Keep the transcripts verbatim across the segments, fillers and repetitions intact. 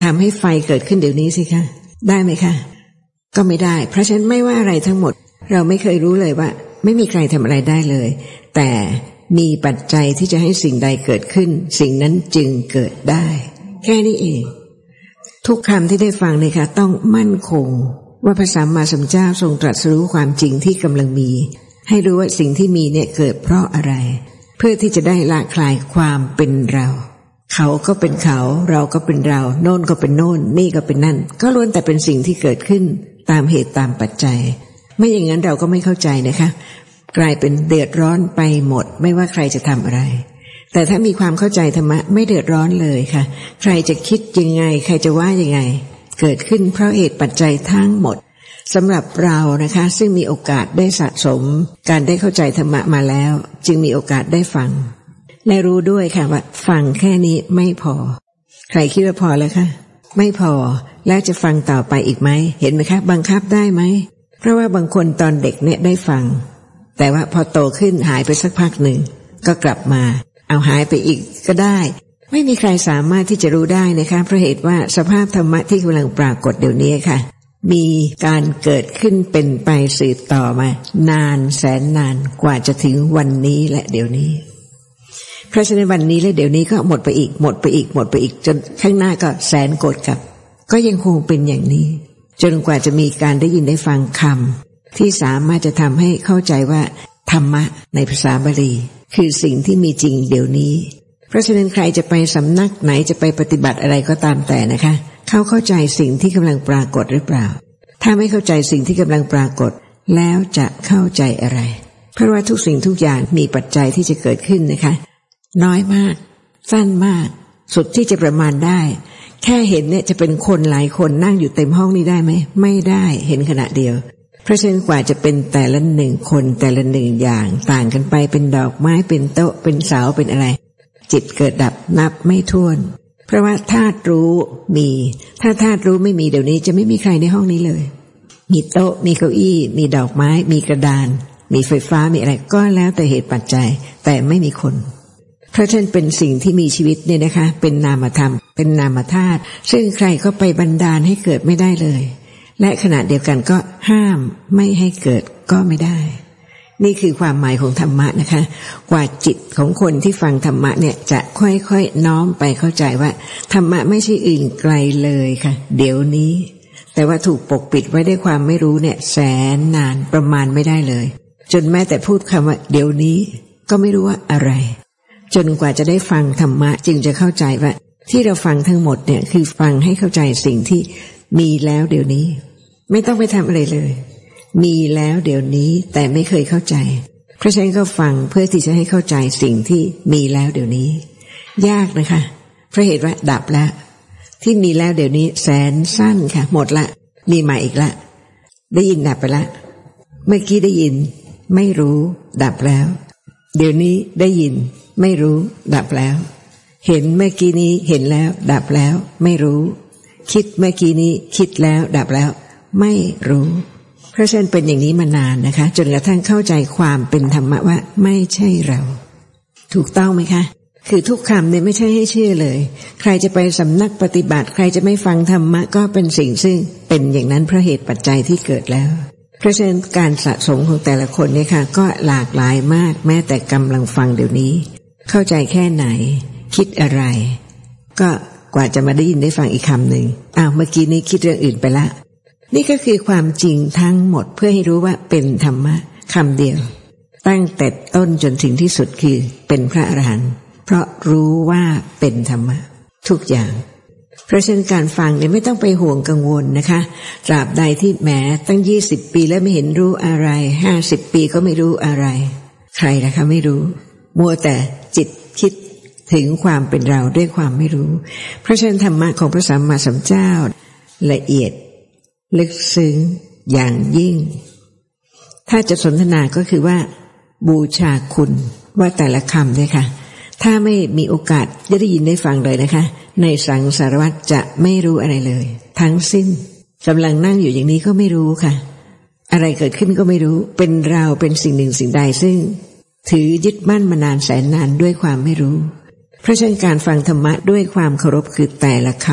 ทำให้ไฟเกิดขึ้นเดี๋ยวนี้สิคะได้ไหมคะก็ไม่ได้เพราะฉะนั้นไม่ว่าอะไรทั้งหมดเราไม่เคยรู้เลยว่าไม่มีใครทำอะไรได้เลยแต่มีปัจจัยที่จะให้สิ่งใดเกิดขึ้นสิ่งนั้นจึงเกิดได้แค่นี้เองทุกคำที่ได้ฟังเลยค่ะต้องมั่นคงว่าพระสัมมาสัมพุทธเจ้าทรงตรัสรู้ความจริงที่กำลังมีให้รู้ว่าสิ่งที่มีเนี่ยเกิดเพราะอะไรเพื่อที่จะได้ละคลายความเป็นเราเขาก็เป็นเขาเราก็เป็นเราโน่นก็เป็นโน่นนี่ก็เป็นนั่นก็ล้วนแต่เป็นสิ่งที่เกิดขึ้นตามเหตุตามปัจจัยไม่อย่างนั้นเราก็ไม่เข้าใจนะคะกลายเป็นเดือดร้อนไปหมดไม่ว่าใครจะทำอะไรแต่ถ้ามีความเข้าใจธรรมะไม่เดือดร้อนเลยค่ะใครจะคิดยังไงใครจะว่ายังไงเกิดขึ้นเพราะเหตุปัจจัยทั้งหมดสำหรับเรานะคะซึ่งมีโอกาสได้สะสมการได้เข้าใจธรรมะมาแล้วจึงมีโอกาสได้ฟังและรู้ด้วยค่ะว่าฟังแค่นี้ไม่พอใครคิดว่าพอแล้วคะไม่พอแล้วจะฟังต่อไปอีกไหมเห็นไหมคะบังคับได้ไหมเพราะว่าบางคนตอนเด็กเนี่ยได้ฟังแต่ว่าพอโตขึ้นหายไปสักพักหนึ่งก็กลับมาเอาหายไปอีกก็ได้ไม่มีใครสามารถที่จะรู้ได้นะคะเพราะเหตุว่าสภาพธรรมะที่กำลังปรากฏเดี๋ยวนี้ค่ะมีการเกิดขึ้นเป็นไปสืบต่อมานานแสนนานกว่าจะถึงวันนี้และเดี๋ยวนี้เพราะฉะนั้นวันนี้และเดี๋ยวนี้ก็หมดไปอีกหมดไปอีกหมดไปอีกจนข้างหน้าก็แสนโกรธกับก็ยังคงเป็นอย่างนี้จนกว่าจะมีการได้ยินได้ฟังคำที่สามารถจะทำให้เข้าใจว่าธรรมะในภาษาบาลีคือสิ่งที่มีจริงเดี๋ยวนี้เพราะฉะนั้นใครจะไปสำนักไหนจะไปปฏิบัติอะไรก็ตามแต่นะคะเขาเข้าใจสิ่งที่กำลังปรากฏหรือเปล่าถ้าไม่เข้าใจสิ่งที่กำลังปรากฏแล้วจะเข้าใจอะไรเพราะว่าทุกสิ่งทุกอย่างมีปัจจัยที่จะเกิดขึ้นนะคะน้อยมากสั้นมากสุดที่จะประมาณได้แค่เห็นเนี่ยจะเป็นคนหลายคนนั่งอยู่เต็มห้องนี้ได้ไหมไม่ได้เห็นขณะเดียวเพราะฉะนั้นกว่าจะเป็นแต่ละหนึ่งคนแต่ละหนึ่งอย่างต่างกันไปเป็นดอกไม้เป็นโต๊ะเป็นเสาเป็นอะไรจิตเกิดดับนับไม่ถ้วนเพราะว่าธาตุรู้มีถ้าธาตุรู้ไม่มีเดี๋ยวนี้จะไม่มีใครในห้องนี้เลยมีโต๊ะมีเก้าอี้มีดอกไม้มีกระดานมีไฟฟ้ามีอะไรก็แล้วแต่เหตุปัจจัยแต่ไม่มีคนเพราะฉะนั้นเป็นสิ่งที่มีชีวิตเนี่ยนะคะเป็นนามธรรมเป็นนามธาตุซึ่งใครก็ไปบันดาลให้เกิดไม่ได้เลยและขณะเดียวกันก็ห้ามไม่ให้เกิดก็ไม่ได้นี่คือความหมายของธรรมะนะคะกว่าจิตของคนที่ฟังธรรมะเนี่ยจะค่อยๆน้อมไปเข้าใจว่าธรรมะไม่ใช่อื่นไกลเลยค่ะเดี๋ยวนี้แต่ว่าถูกปกปิดไว้ด้วยความไม่รู้เนี่ยแสนนานประมาณไม่ได้เลยจนแม้แต่พูดคำว่าเดี๋ยวนี้ก็ไม่รู้ว่าอะไรจนกว่าจะได้ฟังธรรมะจึงจะเข้าใจว่าที่เราฟังทั้งหมดเนี่ยคือฟังให้เข้าใจสิ่งที่มีแล้วเดี๋ยวนี้ไม่ต้องไปทำอะไรเลยมีแล้วเดี๋ยวนี้แต่ไม่เคยเข้าใจเพราะฉะนั้นก็ฟังเพื่อที่จะให้เข้าใจสิ่งที่มีแล้วเดี๋ยวนี้ยากนะคะเพราะเหตุว่าดับแล้วที่มีแล้วเดี๋ยวนี้แสนสั้นค่ะหมดละมีใหม่อีกละได้ยินดับไปละเมื่อกี้ได้ยินไม่รู้ดับแล้วเดี๋ยวนี้ได้ยินไม่รู้ดับแล้วเห็นเมื่อกี้นี้เห็นแล้วดับแล้วไม่รู้คิดเมื่อกี้นี้คิดแล้วดับแล้วไม่รู้เพราะฉะนั้นเป็นอย่างนี้มานานนะคะจนกระทั่งเข้าใจความเป็นธรรมะว่าไม่ใช่เราถูกต้องไหมคะคือทุกคำเนี่ยไม่ใช่ให้เชื่อเลยใครจะไปสำนักปฏิบัติใครจะไม่ฟังธรรมะก็เป็นสิ่งซึ่งเป็นอย่างนั้นเพราะเหตุปัจจัยที่เกิดแล้วเพราะฉะนั้นการสะสมของแต่ละคนเนี่ยค่ะก็หลากหลายมากแม้แต่กำลังฟังเดี๋ยวนี้เข้าใจแค่ไหนคิดอะไรก็กว่าจะมาได้ยินได้ฟังอีกคำหนึ่งอ้าวเมื่อกี้นี้คิดเรื่องอื่นไปละนี่ก็คือความจริงทั้งหมดเพื่อให้รู้ว่าเป็นธรรมะคำเดียวตั้งแต่ต้นจนถึงที่สุดคือเป็นพระอรหันต์เพราะรู้ว่าเป็นธรรมะทุกอย่างเพราะฉะนั้นการฟังเนี่ยไม่ต้องไปห่วงกังวลนะคะตราบใดที่แหมตั้งยี่สิบปีแล้วไม่เห็นรู้อะไรห้าสิบปีก็ไม่รู้อะไรใครนะคะไม่รู้มัวแต่จิตคิดถึงความเป็นเราด้วยความไม่รู้เพราะฉะนั้นธรรมะของพระสัมมาสัมพุทธเจ้าละเอียดลึกซึ้งอย่างยิ่งถ้าจะสนทนาก็คือว่าบูชาคุณว่าแต่ละคำเนี่ยค่ะถ้าไม่มีโอกาสจะได้ยินได้ฟังเลยนะคะในสังสารวัฏจะไม่รู้อะไรเลยทั้งสิ้นกำลังนั่งอยู่อย่างนี้ก็ไม่รู้ค่ะอะไรเกิดขึ้นก็ไม่รู้เป็นเราเป็นสิ่งหนึ่งสิ่งใดซึ่งถือยึดมั่นมานานแสนนานด้วยความไม่รู้เพราะฉะนั้นการฟังธรรมะด้วยความเคารพคือแต่ละค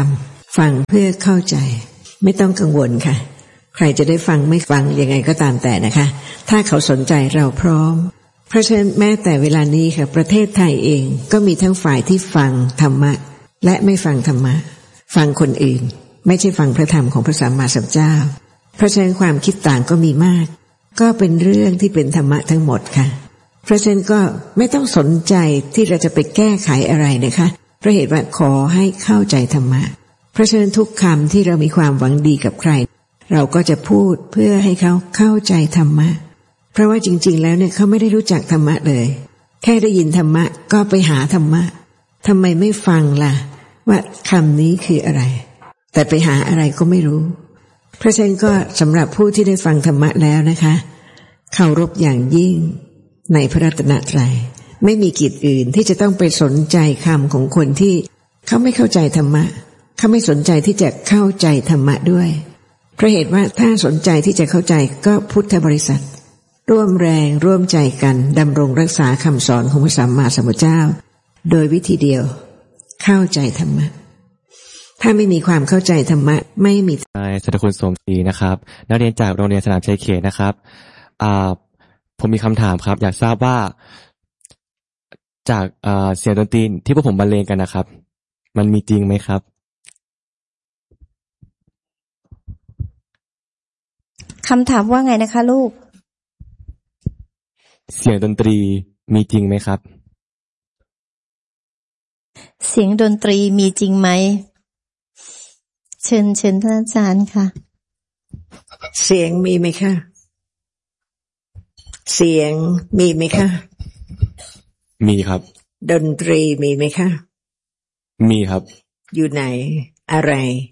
ฟังเพื่อเข้าใจไม่ต้องกังวลค่ะใครจะได้ฟังไม่ฟังยังไงก็ตามแต่นะคะถ้าเขาสนใจเราพร้อมเพราะฉะนั้นแม้แต่เวลานี้ค่ะประเทศไทยเองก็มีทั้งฝ่ายที่ฟังธรรมะและไม่ฟังธรรมะฟังคนอื่นไม่ใช่ฟังพระธรรมของพระสัมมาสัมพุทธเจ้าเพราะฉะนั้นความคิดต่างก็มีมากก็เป็นเรื่องที่เป็นธรรมะทั้งหมดค่ะเพราะฉะนั้นก็ไม่ต้องสนใจที่เราจะไปแก้ไขอะไรนะคะเพราะเหตุว่าขอให้เข้าใจธรรมะเพราะฉะนั้นทุกคำที่เรามีความหวังดีกับใครเราก็จะพูดเพื่อให้เขาเข้าใจธรรมะเพราะว่าจริงๆแล้วเนี่ยเขาไม่ได้รู้จักธรรมะเลยแค่ได้ยินธรรมะก็ไปหาธรรมะทำไมไม่ฟังล่ะว่าคำนี้คืออะไรแต่ไปหาอะไรก็ไม่รู้เพราะฉะนั้นก็สำหรับผู้ที่ได้ฟังธรรมะแล้วนะคะเคารพอย่างยิ่งในพระรัตนตรัยไม่มีกิจอื่นที่จะต้องไปสนใจคำของคนที่เขาไม่เข้าใจธรรมะเขาไม่สนใจที่จะเข้าใจธรรมะด้วยเพราะเหตุว่าถ้าสนใจที่จะเข้าใจก็พุทธบริษัทร่วมแรงร่วมใจกันดำรงรักษาคำสอนของพระสัมมาสัมพุทธเจ้าโดยวิธีเดียวเข้าใจธรรมะถ้าไม่มีความเข้าใจธรรมะไม่มีนายสัตคุณสมศรีนะครับนักเรียนจากโรงเรียนสนามชัยเขตนะครับอ่าผมมีคำถามครับอยากทราบว่าจากอ่าเสียงดนตรีที่พวกผมบรรเลงกันนะครับมันมีจริงไหมครับคำถามว่าไงนะคะลูกเสียงดนตรีมีจริงไหมครับเสียงดนตรีมีจริงไหมเชิญเชิญท่านอาจารย์ค่ะเสียงมีไหมคะเสียงมีไหมคะมีครับดนตรีมีไหมคะมีครับอยู่ไหนอะไร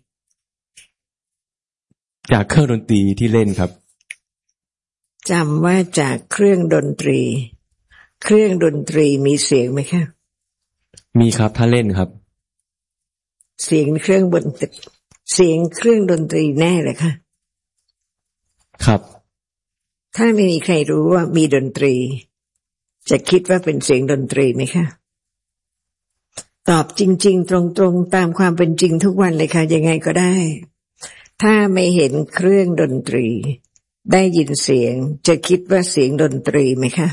จากเครื่องดนตรีที่เล่นครับจำว่าจากเครื่องดนตรีเครื่องดนตรีมีเสียงไหมคะมีครับถ้าเล่นครับเสียงเครื่องบนเสียงเครื่องดนตรีแน่เลยค่ะครับถ้าไม่มีใครรู้ว่ามีดนตรีจะคิดว่าเป็นเสียงดนตรีไหมคะตอบจริงๆตรงๆตามความเป็นจริงทุกวันเลยค่ะยังไงก็ได้ถ้าไม่เห็นเครื่องดนตรีได้ยินเสียงจะคิดว่าเสียงดนตรีไหมคะ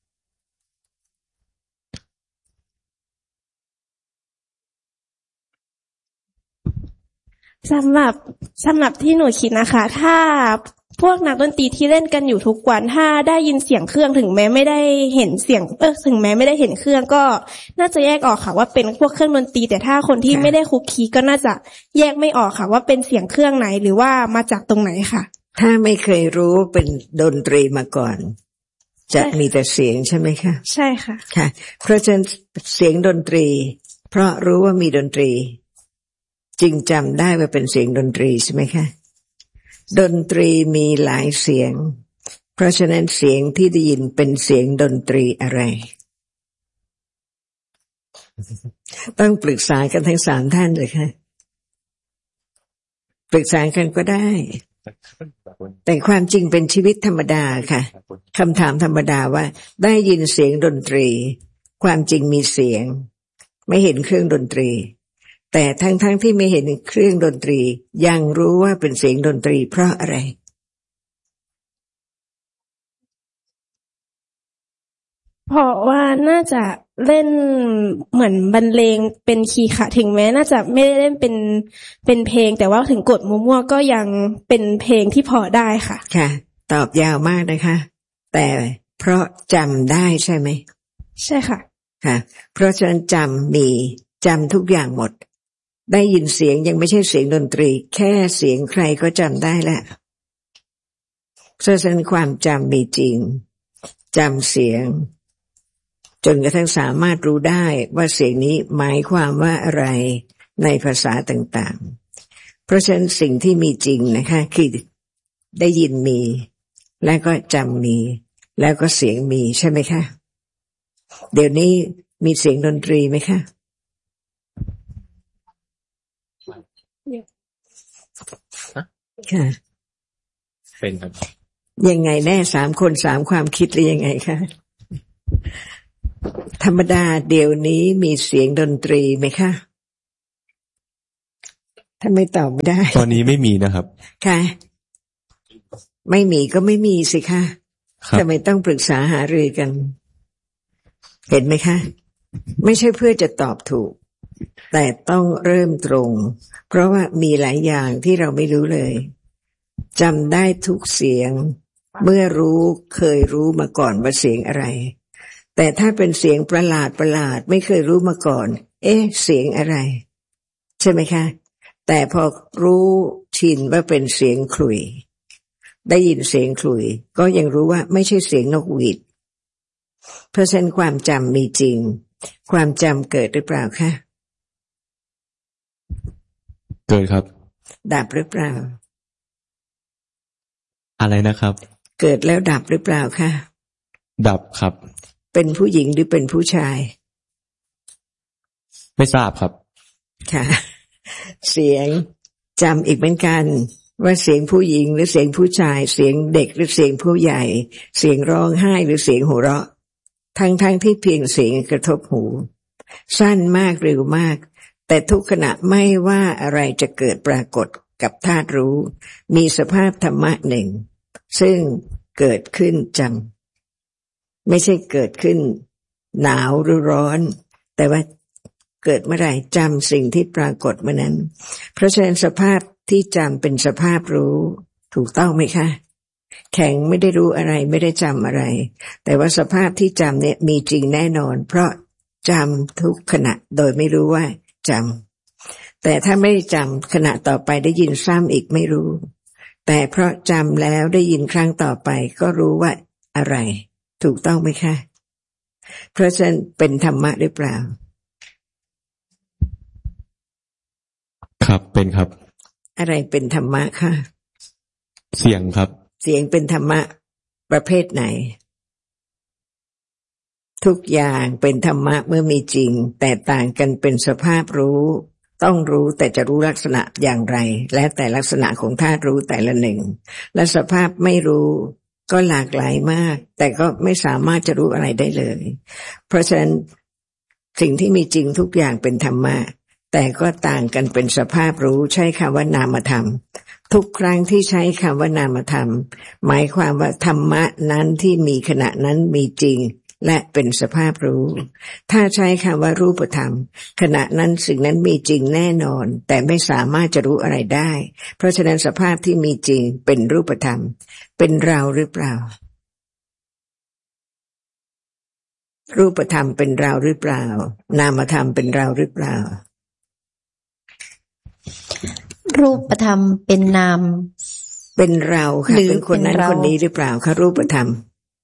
สำหรับสำหรับที่หนูคิดนะคะถ้าพวกนักดนตรีที่เล่นกันอยู่ทุกวันถ้าได้ยินเสียงเครื่องถึงแม้ไม่ได้เห็นเสียงเออถึงแม้ไม่ได้เห็นเครื่องก็น่าจะแยกออกค่ะว่าเป็นพวกเครื่องดนตรีแต่ถ้าคนที่ไม่ได้คุกคีก็น่าจะแยกไม่ออกค่ะว่าเป็นเสียงเครื่องไหนหรือว่ามาจากตรงไหนค่ะถ้าไม่เคยรู้เป็นดนตรีมาก่อนจะมีแต่เสียงใช่ไหมคะใช่ค่ะค่ะเพราะฉะนั้นเสียงดนตรีเพราะรู้ว่ามีดนตรีจึงจำได้ว่าเป็นเสียงดนตรีใช่ไหมคะดนตรีมีหลายเสียงเพราะฉะนั้นเสียงที่ได้ยินเป็นเสียงดนตรีอะไรต้องปรึกษากันทั้งสามท่านเลยค่ะปรึกษากันก็ได้แต่ความจริงเป็นชีวิตธรรมดาค่ะคำถามธรรมดาว่าได้ยินเสียงดนตรีความจริงมีเสียงไม่เห็นเครื่องดนตรีแต่ทั้งๆ ท, ที่ไม่เห็นเครื่องดนตรียังรู้ว่าเป็นเสียงดนตรีเพราะอะไรเพราะว่าน่าจะเล่นเหมือนบรรเลงเป็นคีย์ค่ะถึงแม้น่าจะไม่ได้เล่นเป็นเป็นเพลงแต่ว่าถึงกดมั่วๆก็ยังเป็นเพลงที่พอได้ค่ะค่ะตอบยาวมากนะคะแต่เพราะจำได้ใช่ไหมใช่ค่ะค่ะเพราะฉะนั้นจำมีจำทุกอย่างหมดได้ยินเสียงยังไม่ใช่เสียงดนตรีแค่เสียงใครก็จำได้แหละเพราะฉะนั้นความจำมีจริงจำเสียงจนกระทั่งสามารถรู้ได้ว่าเสียงนี้หมายความว่าอะไรในภาษาต่างๆเพราะฉะนั้นสิ่งที่มีจริงนะคะคือได้ยินมีและก็จำมีแล้วก็เสียงมีใช่ไหมคะเดี๋ยวนี้มีเสียงดนตรีไหมคะค่ะเป็นครับยังไงแน่สามคนสามความคิดหรือยังไงคะธรรมดาเดี๋ยวนี้มีเสียงดนตรีไหมคะถ้าไม่ตอบไม่ได้ตอนนี้ไม่มีนะครับค่ะไม่มีก็ไม่มีสิค่ะทำไมต้องปรึกษาหารือกันเห็นไหมคะไม่ใช่เพื่อจะตอบถูกแต่ต้องเริ่มตรงเพราะว่ามีหลายอย่างที่เราไม่รู้เลยจำได้ทุกเสียงเมื่อรู้เคยรู้มาก่อนว่าเสียงอะไรแต่ถ้าเป็นเสียงประหลาดประหลาดไม่เคยรู้มาก่อนเอ๊ะเสียงอะไรใช่ไหมคะแต่พอรู้ชินว่าเป็นเสียงขลุ่ยได้ยินเสียงขลุ่ยก็ยังรู้ว่าไม่ใช่เสียงนกหวีดเพราะฉะนั้นความจำมีจริงความจำเกิดหรือเปล่าคะเกิดครับดับหรือเปล่าอะไรนะครับเกิดแล้วดับหรือเปล่าคะดับครับเป็นผู้หญิงหรือเป็นผู้ชายไม่ทราบครับค่ะเสียงจำอีกเหมือนกันว่าเสียงผู้หญิงหรือเสียงผู้ชายเสียงเด็กหรือเสียงผู้ใหญ่เสียงร้องไห้หรือเสียงหัวเราะทั้งๆ ท, ที่เพียงเสียงกระทบหูสั้นมากเร็วมากแต่ทุกขณะไม่ว่าอะไรจะเกิดปรากฏกับธาตุรู้มีสภาพธรรมะหนึ่งซึ่งเกิดขึ้นจำไม่ใช่เกิดขึ้นหนาวหรือร้อนแต่ว่าเกิดเมื่อไหร่จำสิ่งที่ปรากฏเมื่อนั้นเพราะฉะนั้นสภาพที่จำเป็นสภาพรู้ถูกต้องไหมคะแข็งไม่ได้รู้อะไรไม่ได้จำอะไรแต่ว่าสภาพที่จำเนี่ยมีจริงแน่นอนเพราะจำทุกขณะโดยไม่รู้ว่าจำแต่ถ้าไม่จำขณะต่อไปได้ยินซ้ำอีกไม่รู้แต่เพราะจำแล้วได้ยินครั้งต่อไปก็รู้ว่าอะไรถูกต้องไหมคะเพราะฉะนั้นเป็นธรรมะหรือเปล่าครับเป็นครับอะไรเป็นธรรมะคะเสียงครับเสียงเป็นธรรมะประเภทไหนทุกอย่างเป็นธรรมะเมื่อมีจริงแต่ต่างกันเป็นสภาพรู้ต้องรู้แต่จะรู้ลักษณะอย่างไรและแต่ลักษณะของธาตุรู้แต่ละหนึ่งและสภาพไม่รู้ก็หลากหลายมากแต่ก็ไม่สามารถจะรู้อะไรได้เลยเพราะฉะนั้นสิ่งที่มีจริงทุกอย่างเป็นธรรมะแต่ก็ต่างกันเป็นสภาพรู้ใช้คำว่านามธรรมทุกครั้งที่ใช้คำว่านามธรรมหมายความว่าธรรมะนั้นที่มีขณะนั้นมีจริงและเป็นสภาพรู้ถ้าใช้คำว่ารูปธรรมขณะนั้นสิ่งนั้นมีจริงแน่นอนแต่ไม่สามารถจะรู้อะไรได้เพราะฉะนั้นสภาพที่มีจริงเป็นรูปธรรมเป็นเราหรือเปล่ารูปธรรมเป็นเราหรือเปล่านามธรรมเป็นเราหรือเปล่ารูปธรรมเป็นนามเป็นเราค่ะเป็นคนนั้นคนนี้หรือเปล่าคะรูปธรรม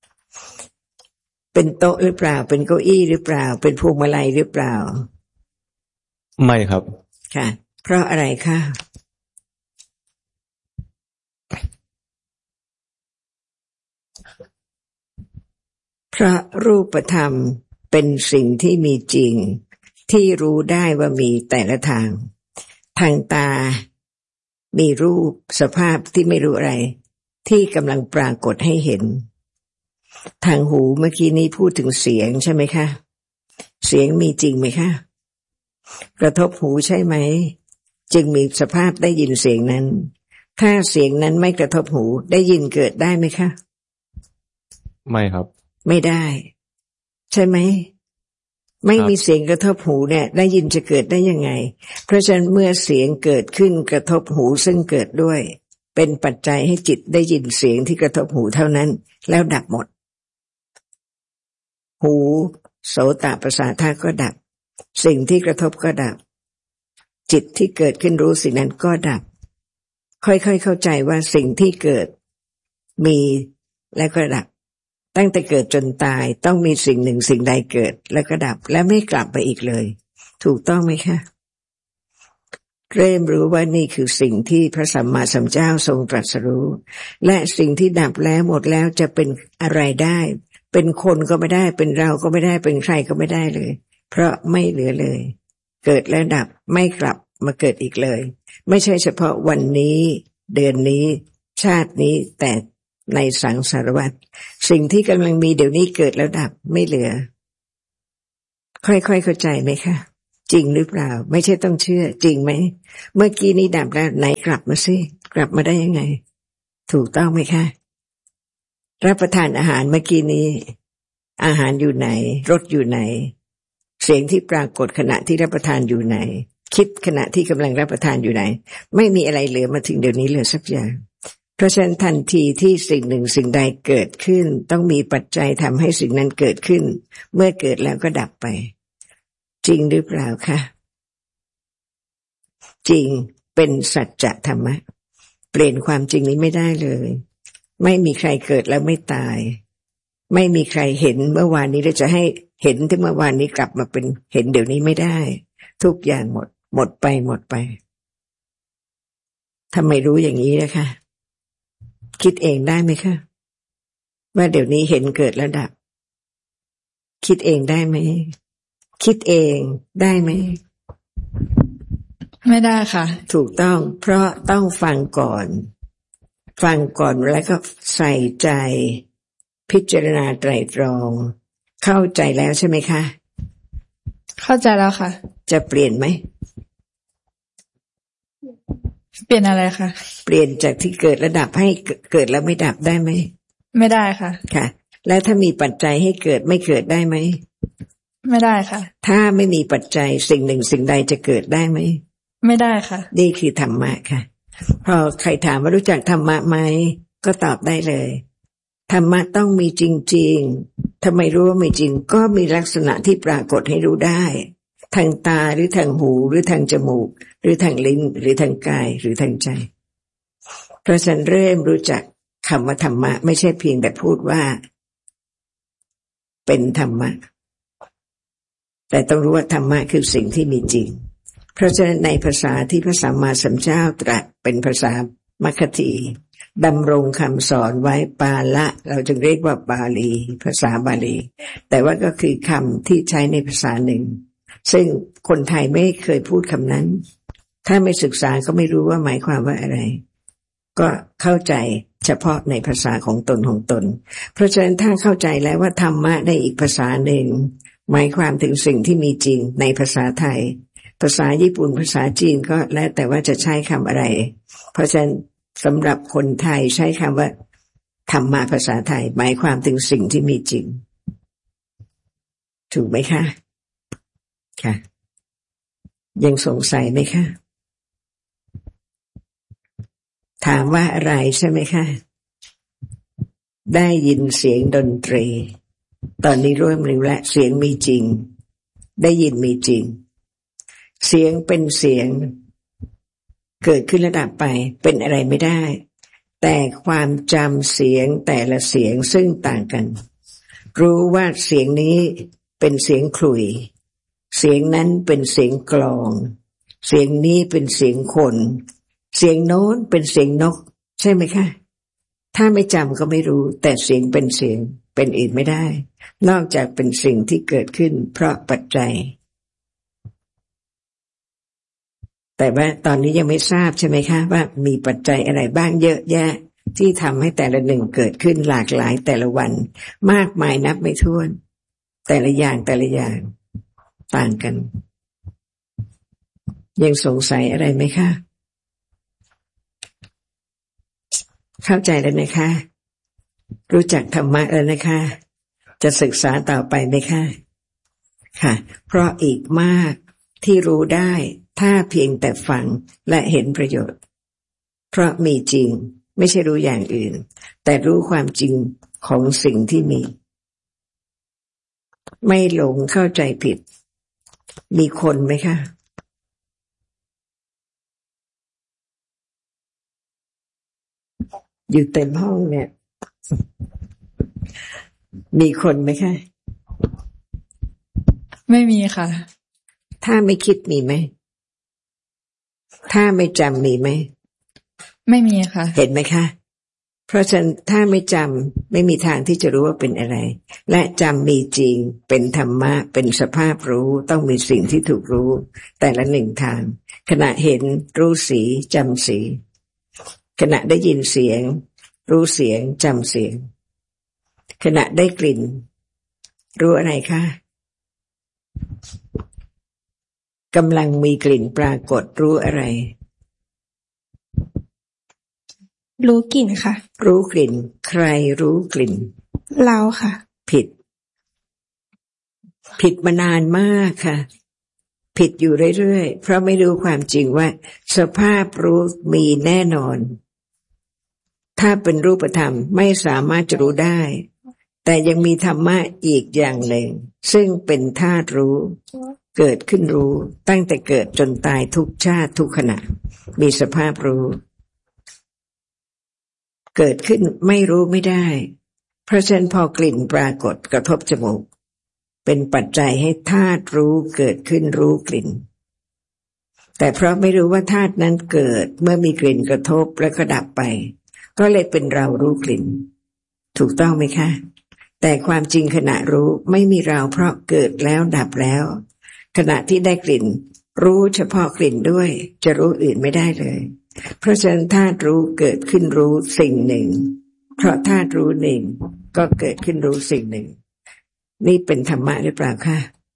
เป็นโต๊ะหรือเปล่าเป็นเก้าอี้หรือเปล่าเป็นพวงมาลัยหรือเปล่าไม่ครับค่ะเพราะอะไรคะเพราะรูปธรรมเป็นสิ่งที่มีจริงที่รู้ได้ว่ามีแต่ละทางทางตามีรูปสภาพที่ไม่รู้อะไรที่กำลังปรากฏให้เห็นทางหูเมื่อกี้นี้พูดถึงเสียงใช่ไหมคะเสียงมีจริงไหมคะกระทบหูใช่ไหมจึงมีสภาพได้ยินเสียงนั้นถ้าเสียงนั้นไม่กระทบหูได้ยินเกิดได้ไหมคะไม่ครับไม่ได้ใช่ไหมไม่มีเสียงกระทบหูเนี่ยได้ยินจะเกิดได้ยังไงเพราะฉะนั้นเมื่อเสียงเกิดขึ้นกระทบหูซึ่งเกิดด้วยเป็นปัจจัยให้จิตได้ยินเสียงที่กระทบหูเท่านั้นแล้วดับหมดหูโสตประสาทก็ดับสิ่งที่กระทบก็ดับจิตที่เกิดขึ้นรู้สิ่งนั้นก็ดับค่อยๆเข้าใจว่าสิ่งที่เกิดมีแล้วก็ดับตั้งแต่เกิดจนตายต้องมีสิ่งหนึ่งสิ่งใดเกิดแล้วก็ดับและไม่กลับไปอีกเลยถูกต้องไหมคะเริ่มรู้ว่านี่คือสิ่งที่พระสัมมาสัมพุทธเจ้าทรงตรัสรู้และสิ่งที่ดับแล้วหมดแล้วจะเป็นอะไรได้เป็นคนก็ไม่ได้เป็นเราก็ไม่ได้เป็นใครก็ไม่ได้เลยเพราะไม่เหลือเลยเกิดแล้วดับไม่กลับมาเกิดอีกเลยไม่ใช่เฉพาะวันนี้เดือนนี้ชาตินี้แต่ในสังสารวัฏสิ่งที่กำลังมีเดี๋ยวนี้เกิดแล้วดับไม่เหลือค่อยๆเข้าใจไหมคะจริงหรือเปล่าไม่ใช่ต้องเชื่อจริงไหมเมื่อกี้นี้ดับแล้วไหนกลับมาสิกลับมาได้ยังไงถูกต้องไหมคะรับประทานอาหารเมื่อกี้นี้อาหารอยู่ไหนรสอยู่ไหนเสียงที่ปรากฏขณะที่รับประทานอยู่ไหนคิดขณะที่กำลังรับประทานอยู่ไหนไม่มีอะไรเหลือมาถึงเดี๋ยวนี้เหลือสักอย่างเพราะฉะนั้นทันทีที่สิ่งหนึ่งสิ่งใดเกิดขึ้นต้องมีปัจจัยทำให้สิ่งนั้นเกิดขึ้นเมื่อเกิดแล้วก็ดับไปจริงหรือเปล่าคะจริงเป็นสัจธรรมะเปลี่ยนความจริงนี้ไม่ได้เลยไม่มีใครเกิดแล้วไม่ตายไม่มีใครเห็นเมื่อวานนี้เราจะให้เห็นที่เมื่อวานนี้กลับมาเป็นเห็นเดี๋ยวนี้ไม่ได้ทุกอย่างหมดหมดไปหมดไปทำไมรู้อย่างนี้นะคะคิดเองได้ไหมคะว่าเดี๋ยวนี้เห็นเกิดแล้วดับคิดเองได้ไหมคิดเองได้ไหมไม่ได้ค่ะถูกต้องเพราะต้องฟังก่อนฟังก่อนแล้วก็ใส่ใจพิจารณาไตร่ตรองเข้าใจแล้วใช่ไหมคะเข้าใจแล้วค่ะจะเปลี่ยนไหมเปลี่ยนอะไรคะเปลี่ยนจากที่เกิดระดับให้เกิดแล้วไม่ดับได้ไหมไม่ได้ค่ะค่ะแล้วถ้ามีปัจจัยให้เกิดไม่เกิดได้ไหมไม่ได้ค่ะถ้าไม่มีปัจจัยสิ่งหนึ่งสิ่งใดจะเกิดได้ไหมไม่ได้ค่ะนี่คือธรรมะค่ะพอใครถามว่ารู้จักธรรมะไหมก็ตอบได้เลยธรรมะต้องมีจริงๆทำไมรู้ว่ามีจริงก็มีลักษณะที่ปรากฏให้รู้ได้ทางตาหรือทางหูหรือทางจมูกหรือทางลิ้นหรือทางกายหรือทางใจเพราะฉะนั้นเริ่มรู้จักคำว่าธรรมะไม่ใช่เพียงแต่พูดว่าเป็นธรรมะแต่ต้องรู้ว่าธรรมะคือสิ่งที่มีจริงเพราะฉะนั้นในภาษาที่พระสัมมาสัมพุทธเจ้าตรัสเป็นภาษามัคคีดำรงคำสอนไว้ปาละเราจึงเรียกว่าบาลีภาษาบาลีแต่ว่าก็คือคำที่ใช้ในภาษาหนึ่งซึ่งคนไทยไม่เคยพูดคำนั้นถ้าไม่ศึกษาก็ไม่รู้ว่าหมายความว่าอะไรก็เข้าใจเฉพาะในภาษาของตนของตนเพราะฉะนั้นถ้าเข้าใจแล้วว่าธรรมะในอีกภาษาหนึ่งหมายความถึงสิ่งที่มีจริงในภาษาไทยภาษาญี่ปุ่นภาษาจีนก็แล้วแต่ว่าจะใช้คำอะไรเพราะฉะนั้นสำหรับคนไทยใช้คำว่าธรรมะภาษาไทยหมายความถึงสิ่งที่มีจริงถูกไหมคะค่ะยังสงสัยไหมคะถามว่าอะไรใช่ไหมคะได้ยินเสียงดนตรีตอนนี้รู้แล้วและเสียงมีจริงได้ยินมีจริงเสียงเป็นเสียงเกิดขึ้นระดับไปเป็นอะไรไม่ได้แต่ความจำเสียงแต่ละเสียงซึ่งต่างกันรู้ว่าเสียงนี้เป็นเสียงขลุ่ยเสียงนั้นเป็นเสียงกลองเสียงนี้เป็นเสียงคนเสียงโน้นเป็นเสียงนกใช่ไหมคะถ้าไม่จำก็ไม่รู้แต่เสียงเป็นเสียงเป็นอื่นไม่ได้นอกจากเป็นสิ่งที่เกิดขึ้นเพราะปัจจัยแต่ว่าตอนนี้ยังไม่ทราบใช่ไหมคะว่ามีปัจจัยอะไรบ้างเยอะแยะที่ทำให้แต่ละหนึ่งเกิดขึ้นหลากหลายแต่ละวันมากมายนับไม่ถ้วนแต่ละอย่างแต่ละอย่างต่างกันยังสงสัยอะไรไหมคะเข้าใจแล้วนะคะรู้จักธรรมะแล้วนะคะจะศึกษาต่อไปไหมคะค่ะเพราะอีกมากที่รู้ได้ถ้าเพียงแต่ฟังและเห็นประโยชน์เพราะมีจริงไม่ใช่รู้อย่างอื่นแต่รู้ความจริงของสิ่งที่มีไม่หลงเข้าใจผิดมีคนไหมคะอยู่เต็มห้องเนี่ยมีคนไหมคะไม่มีค่ะถ้าไม่คิดมีไหมถ้าไม่จำมีไหมไม่มีค่ะเห็นไหมคะเพราะฉะนั้นถ้าไม่จำไม่มีทางที่จะรู้ว่าเป็นอะไรและจำมีจริงเป็นธรรมะเป็นสภาพรู้ต้องมีสิ่งที่ถูกรู้แต่ละหนึ่งทางขณะเห็นรู้สีจำสีขณะได้ยินเสียงรู้เสียงจำเสียงขณะได้กลิ่นรู้อะไรคะกำลังมีกลิ่นปรากฏรู้อะไรรู้กลิ่นค่ะรู้กลิ่นใครรู้กลิ่นเราค่ะผิดผิดมานานมากค่ะผิดอยู่เรื่อยๆเพราะไม่รู้ความจริงว่าสภาพรู้มีแน่นอนถ้าเป็นรูปธรรมไม่สามารถจะรู้ได้แต่ยังมีธรรมะอีกอย่างหนึ่งซึ่งเป็นธาตุรู้เกิดขึ้นรู้ตั้งแต่เกิดจนตายทุกชาติทุกขณะมีสภาพรู้เกิดขึ้นไม่รู้ไม่ได้เพราะฉะนั้นพอกลิ่นปรากฏกระทบจมูกเป็นปัจจัยให้ธาตุรู้เกิดขึ้นรู้กลิ่นแต่เพราะไม่รู้ว่าธาตุนั้นเกิดเมื่อมีกลิ่นกระทบแล้วก็ดับไปก็เลยเป็นเรารู้กลิ่นถูกต้องไหมคะแต่ความจริงขณะรู้ไม่มีเราเพราะเกิดแล้วดับแล้วขณะที่ได้กลิ่นรู้เฉพาะกลิ่นด้วยจะรู้อื่นไม่ได้เลยเพราะฉะนั้นธาตุรู้เกิดขึ้นรู้สิ่งหนึ่งเพราะธาตุรู้หนึ่งก็เกิดขึ้นรู้สิ่งหนึ่งนี่เป็นธรรมะหรือเปล่าคะ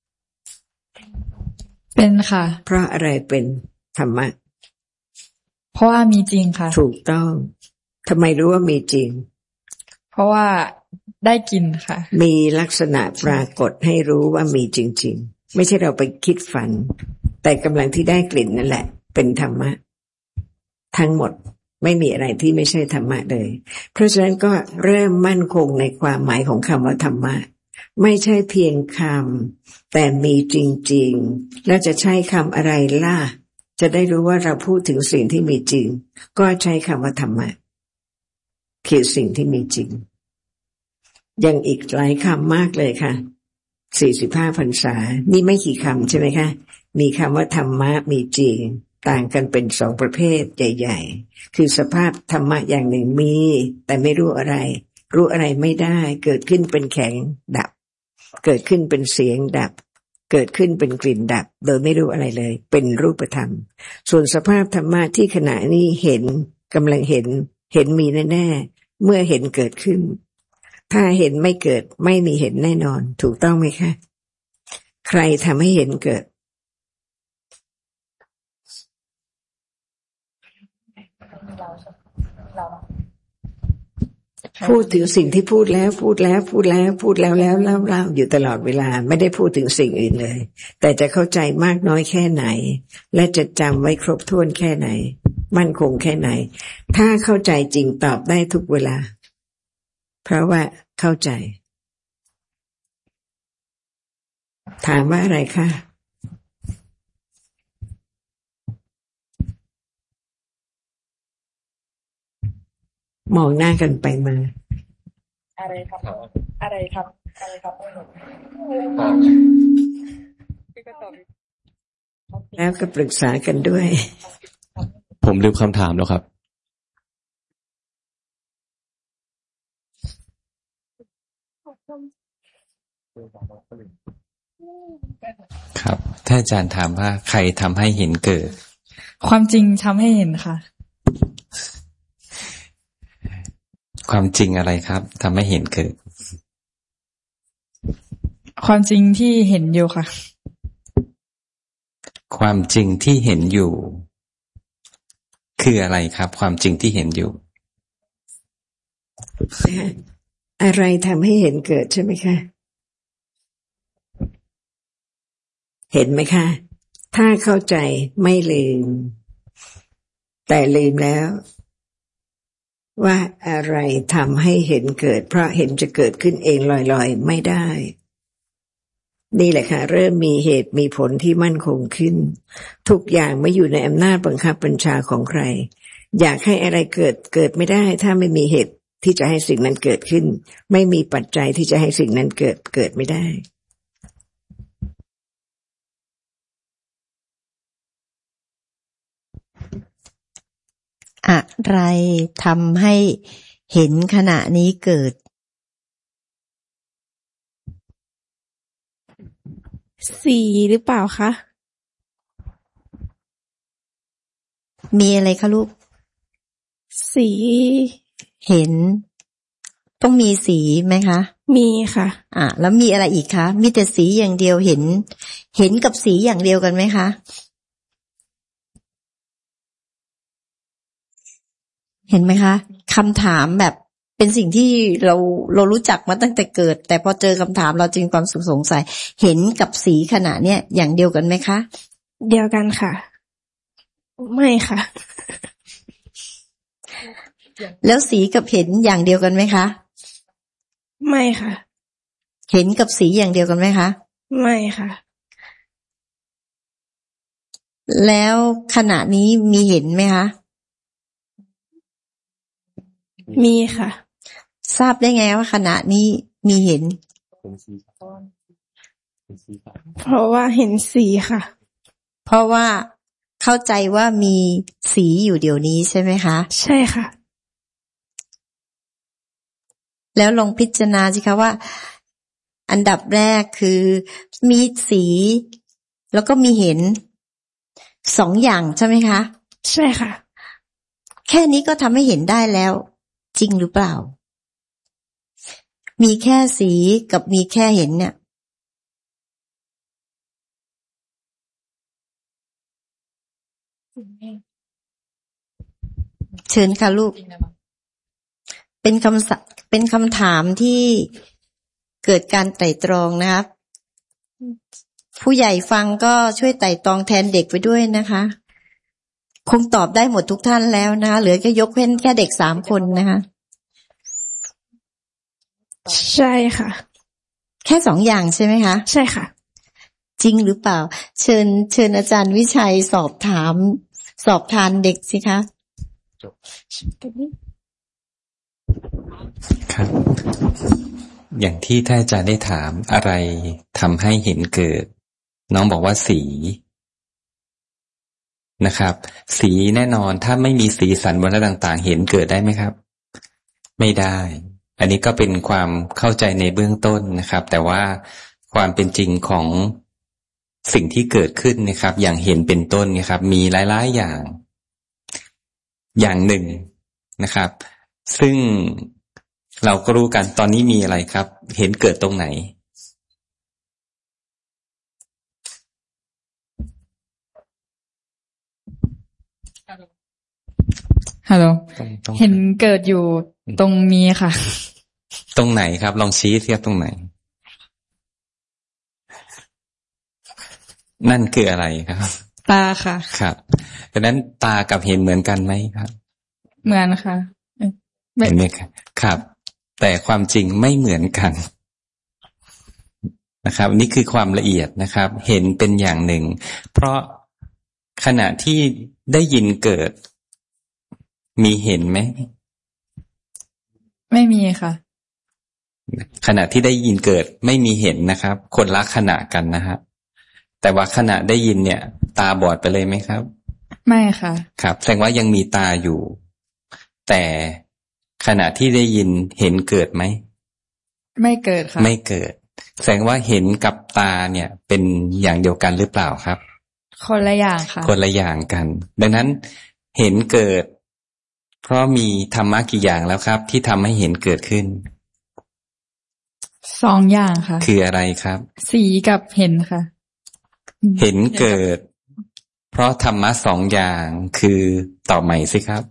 เป็นค่ะเพราะอะไรเป็นธรรมะเพราะว่ามีจริงค่ะถูกต้องทำไมรู้ว่ามีจริงเพราะว่าได้กินค่ะมีลักษณะปรากฏให้รู้ว่ามีจริงๆไม่ใช่เราไปคิดฝันแต่กำลังที่ได้กลิ่นนั่นแหละเป็นธรรมะทั้งหมดไม่มีอะไรที่ไม่ใช่ธรรมะเลยเพราะฉะนั้นก็เริ่มมั่นคงในความหมายของคำว่าธรรมะไม่ใช่เพียงคำแต่มีจริงๆแล้วจะใช้คำอะไรล่ะจะได้รู้ว่าเราพูดถึงสิ่งที่มีจริงก็ใช้คำว่าธรรมะคือสิ่งที่มีจริงยังอีกหลายคำมากเลยค่ะสี่สิบห้าพรรษานี่ไม่กี่คำใช่ไหมคะมีคำว่าธรรมะมีจริงต่างกันเป็นสองประเภทใหญ่ๆคือสภาพธรรมะอย่างหนึ่งมีแต่ไม่รู้อะไรรู้อะไรไม่ได้เกิดขึ้นเป็นแข็งดับเกิดขึ้นเป็นเสียงดับเกิดขึ้นเป็นกลิ่นดับโดยไม่รู้อะไรเลยเป็นรูปธรรมส่วนสภาพธรรมะที่ขณะนี้เห็นกำลังเห็นเห็นมีแน่ๆเมื่อเห็นเกิดขึ้นถ้าเห็นไม่เกิดไม่มีเห็นแน่นอนถูกต้องไหมคะใครทำให้เห็นเกิดพูดถึงสิ่งที่พูดแล้วพูดแล้วพูดแล้วพูดแล้วแล้วเล่าเล่าอยู่ตลอดเวลาไม่ได้พูดถึงสิ่งอื่นเลยแต่จะเข้าใจมากน้อยแค่ไหนและจะจำไว้ครบถ้วนแค่ไหนมั่นคงแค่ไหนถ้าเข้าใจจริงตอบได้ทุกเวลาเพราะว่าเข้าใจถามว่าอะไรคะมองหน้ากันไปมาอะไรครับอะไรครับอะไรครับแล้วก็ปรึกษากันด้วยผมลืมคำถามแล้วครับครับถ้าอาจารย์ถามว่าใครทำให้เห็นเกิดความจริงทำให้เห็นค่ะความจริงอะไรครับทำให้เห็นเกิดความจริงที่เห็นอยู่ค่ะความจริงที่เห็นอยู่คืออะไรครับความจริงที่เห็นอยู่อะไรทำให้เห็นเกิดใช่ไหมคะเห็นไหมคะถ้าเข้าใจไม่ลืมแต่ลืมแล้วว่าอะไรทำให้เห็นเกิดเพราะเห็นจะเกิดขึ้นเองลอยๆไม่ได้นี่แหละค่ะเริ่มมีเหตุมีผลที่มั่นคงขึ้นทุกอย่างไม่อยู่ในอำนาจบังคับบัญชาของใครอยากให้อะไรเกิดเกิดไม่ได้ถ้าไม่มีเหตุที่จะให้สิ่งนั้นเกิดขึ้นไม่มีปัจจัยที่จะให้สิ่งนั้นเกิดเกิดไม่ได้อะไรทำให้เห็นขณะนี้เกิดสีหรือเปล่าคะมีอะไรคะลูกสีเห็นต้องมีสีไหมคะมีค่ะอ่าแล้วมีอะไรอีกคะมีแต่สีอย่างเดียวเห็น เห็นกับสีอย่างเดียวกันไหมคะเห็นไหมคะคำถามแบบเป็นสิ่งที่เราเรารู้จักมาตั้งแต่เกิดแต่พอเจอคำถามเราจึงความสงสัยเห็นกับสีขณะเนี้ยอย่างเดียวกันไหมคะเดียวกันค่ะไม่ค่ะแล้วสีกับเห็นอย่างเดียวกันไหมคะไม่ค่ะเห็นกับสีอย่างเดียวกันไหมคะไม่ค่ะแล้วขณะนี้มีเห็นไหมคะมีค่ะทราบได้ไงว่าขณะนี้มีเห็นเพราะว่าเห็นสีค่ะเพราะว่าเข้าใจว่ามีสีอยู่เดี๋ยวนี้ใช่ไหมคะใช่ค่ะแล้วลองพิจารณาสิคะว่าอันดับแรกคือมีสีแล้วก็มีเห็นสองอย่างใช่ไหมคะใช่ค่ะแค่นี้ก็ทำให้เห็นได้แล้วจริงหรือเปล่ามีแค่สีกับมีแค่เห็นเนี่ยเชิญค่ะลูกเป็นคำเป็นคำถามที่เกิดการไตร่ตรองนะครับผู้ใหญ่ฟังก็ช่วยไตร่ตรองแทนเด็กไปด้วยนะคะคงตอบได้หมดทุกท่านแล้วนะคะเหลือแค่ยกเว้นแค่เด็กสามคนนะคะใช่ค่ะแค่สองอย่างใช่ไหมคะใช่ค่ะจริงหรือเปล่าเชิญเชิญอาจารย์วิชัยสอบถามสอบทานเด็กสิคะครับอย่างที่ท่านอาจารย์ได้ถามอะไรทำให้เห็นเกิดน้องบอกว่าสีนะครับสีแน่นอนถ้าไม่มีสีสันวัฒนต่างๆเห็นเกิดได้ไหมครับไม่ได้อันนี้ก็เป็นความเข้าใจในเบื้องต้นนะครับแต่ว่าความเป็นจริงของสิ่งที่เกิดขึ้นนะครับอย่างเห็นเป็นต้นนะครับมีหลายๆอย่างอย่างหนึ่งนะครับซึ่งเราก็รู้กันตอนนี้มีอะไรครับเห็นเกิดตรงไหนฮัลโหลเห็นเกิดอยู่ตรงนี้ค่ะตรงไหนครับลองชี้เทียบตรงไหนนั่นคืออะไรครับตาค่ะครับดังนั้นตากับเห็นเหมือนกันไหมครับเหมือนค่ะเห็นไหมครับครับแต่ความจริงไม่เหมือนกันนะครับนี่คือความละเอียดนะครับเห็นเป็นอย่างหนึ่งเพราะขณะที่ได้ยินเกิดมีเห็นไหมไม่มีค่ะขณะที่ได้ยินเกิดไม่มีเห็นนะครับคนละขณะกันนะครับแต่ว่าขณะได้ยินเนี่ยตาบอดไปเลยไหมครับไม่ค่ะครับแสดงว่ายังมีตาอยู่แต่ขณะที่ได้ยินเห็นเกิดไหมไม่เกิดค่ะไม่เกิดแสดงว่าเห็นกับตาเนี่ยเป็นอย่างเดียวกันหรือเปล่าครับคนละอย่างค่ะคนละอย่างกันดังนั้นเห็นเกิดเพราะมีธรรมะกี่อย่างแล้วครับที่ทำให้เห็นเกิดขึ้นสองอย่างค่ะคืออะไรครับสีกับเห็นค่ะเห็นเกิดเพราะธรรมะสองอย่างคือตอบใหม่สิครับ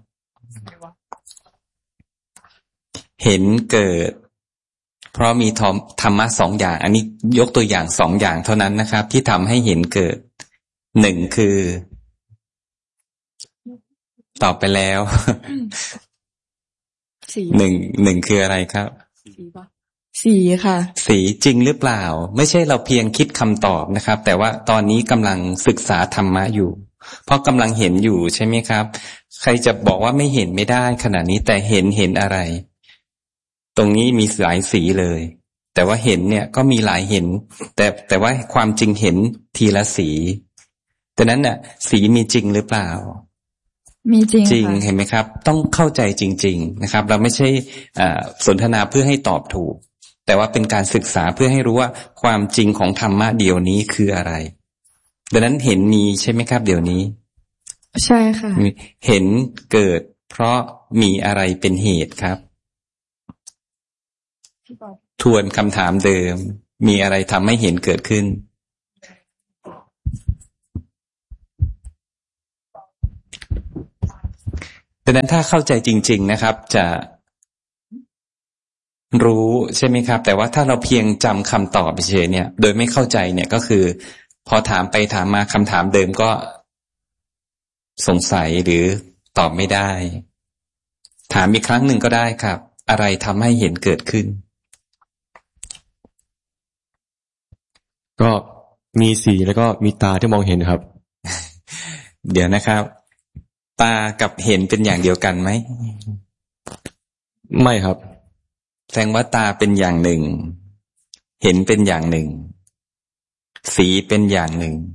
เห็นเกิดเพราะมีธรรมะสองอย่างอันนี้ยกตัวอย่างสองอย่างเท่านั้นนะครับที่ทำให้เห็นเกิดหนึ่งคือตอบไปแล้วหนึ่งหนึ่งคืออะไรครับสีค่ะสีจริงหรือเปล่าไม่ใช่เราเพียงคิดคำตอบนะครับแต่ว่าตอนนี้กำลังศึกษาธรรมะอยู่เพราะกำลังเห็นอยู่ใช่ไหมครับใครจะบอกว่าไม่เห็นไม่ได้ขณะนี้แต่เห็นเห็นอะไรตรงนี้มีหลายสีเลยแต่ว่าเห็นเนี่ยก็มีหลายเห็นแต่แต่ว่าความจริงเห็นทีละสีดังนั้นน่ะสีมีจริงหรือเปล่ามีจริงจริงเห็นไหมครับต้องเข้าใจจริงๆนะครับเราไม่ใช่สนทนาเพื่อให้ตอบถูกแต่ว่าเป็นการศึกษาเพื่อให้รู้ว่าความจริงของธรรมะเดี๋ยวนี้คืออะไรดังนั้นเห็นมีใช่ไหมครับเดี๋ยวนี้ใช่ค่ะเห็นเกิดเพราะมีอะไรเป็นเหตุครับวนคำถามเดิมมีอะไรทำให้เห็นเกิดขึ้นดังนั้นถ้าเข้าใจจริงๆนะครับจะรู้ใช่ไหมครับแต่ว่าถ้าเราเพียงจำคำตอบเฉยๆเนี่ยโดยไม่เข้าใจเนี่ยก็คือพอถามไปถามมาคำถามเดิมก็สงสัยหรือตอบไม่ได้ถามอีกครั้งหนึ่งก็ได้ครับอะไรทำให้เห็นเกิดขึ้นก็มีสีแล้วก็มีตาที่มองเห็นครับเดี๋ยวนะครับตากับเห็นเป็นอย่างเดียวกันไหมไม่ครับแสดงว่าตาเป็นอย่างหนึ่งเห็นเป็นอย่างหนึ่งสีเป็นอย่างหนึ่ง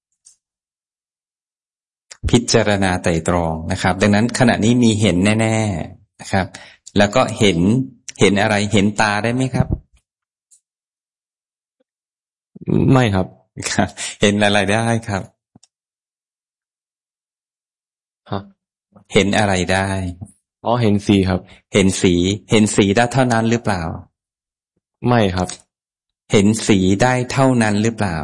พิจารณาไตร่ตรองนะครับดังนั้นขณะนี้มีเห็นแน่ๆนะครับแล้วก็เห็นเห็นอะไรเห็นตาได้ไหมครับไม่ครับเห็นอะไรได้ครับฮะเห็นอะไรได้อ๋อเห็นสีครับเห็นสีเห็นสีได้เท่านั้นหรือเปล่าไม่ครับเห็นสีได้เท่านั้นหรือเปล่า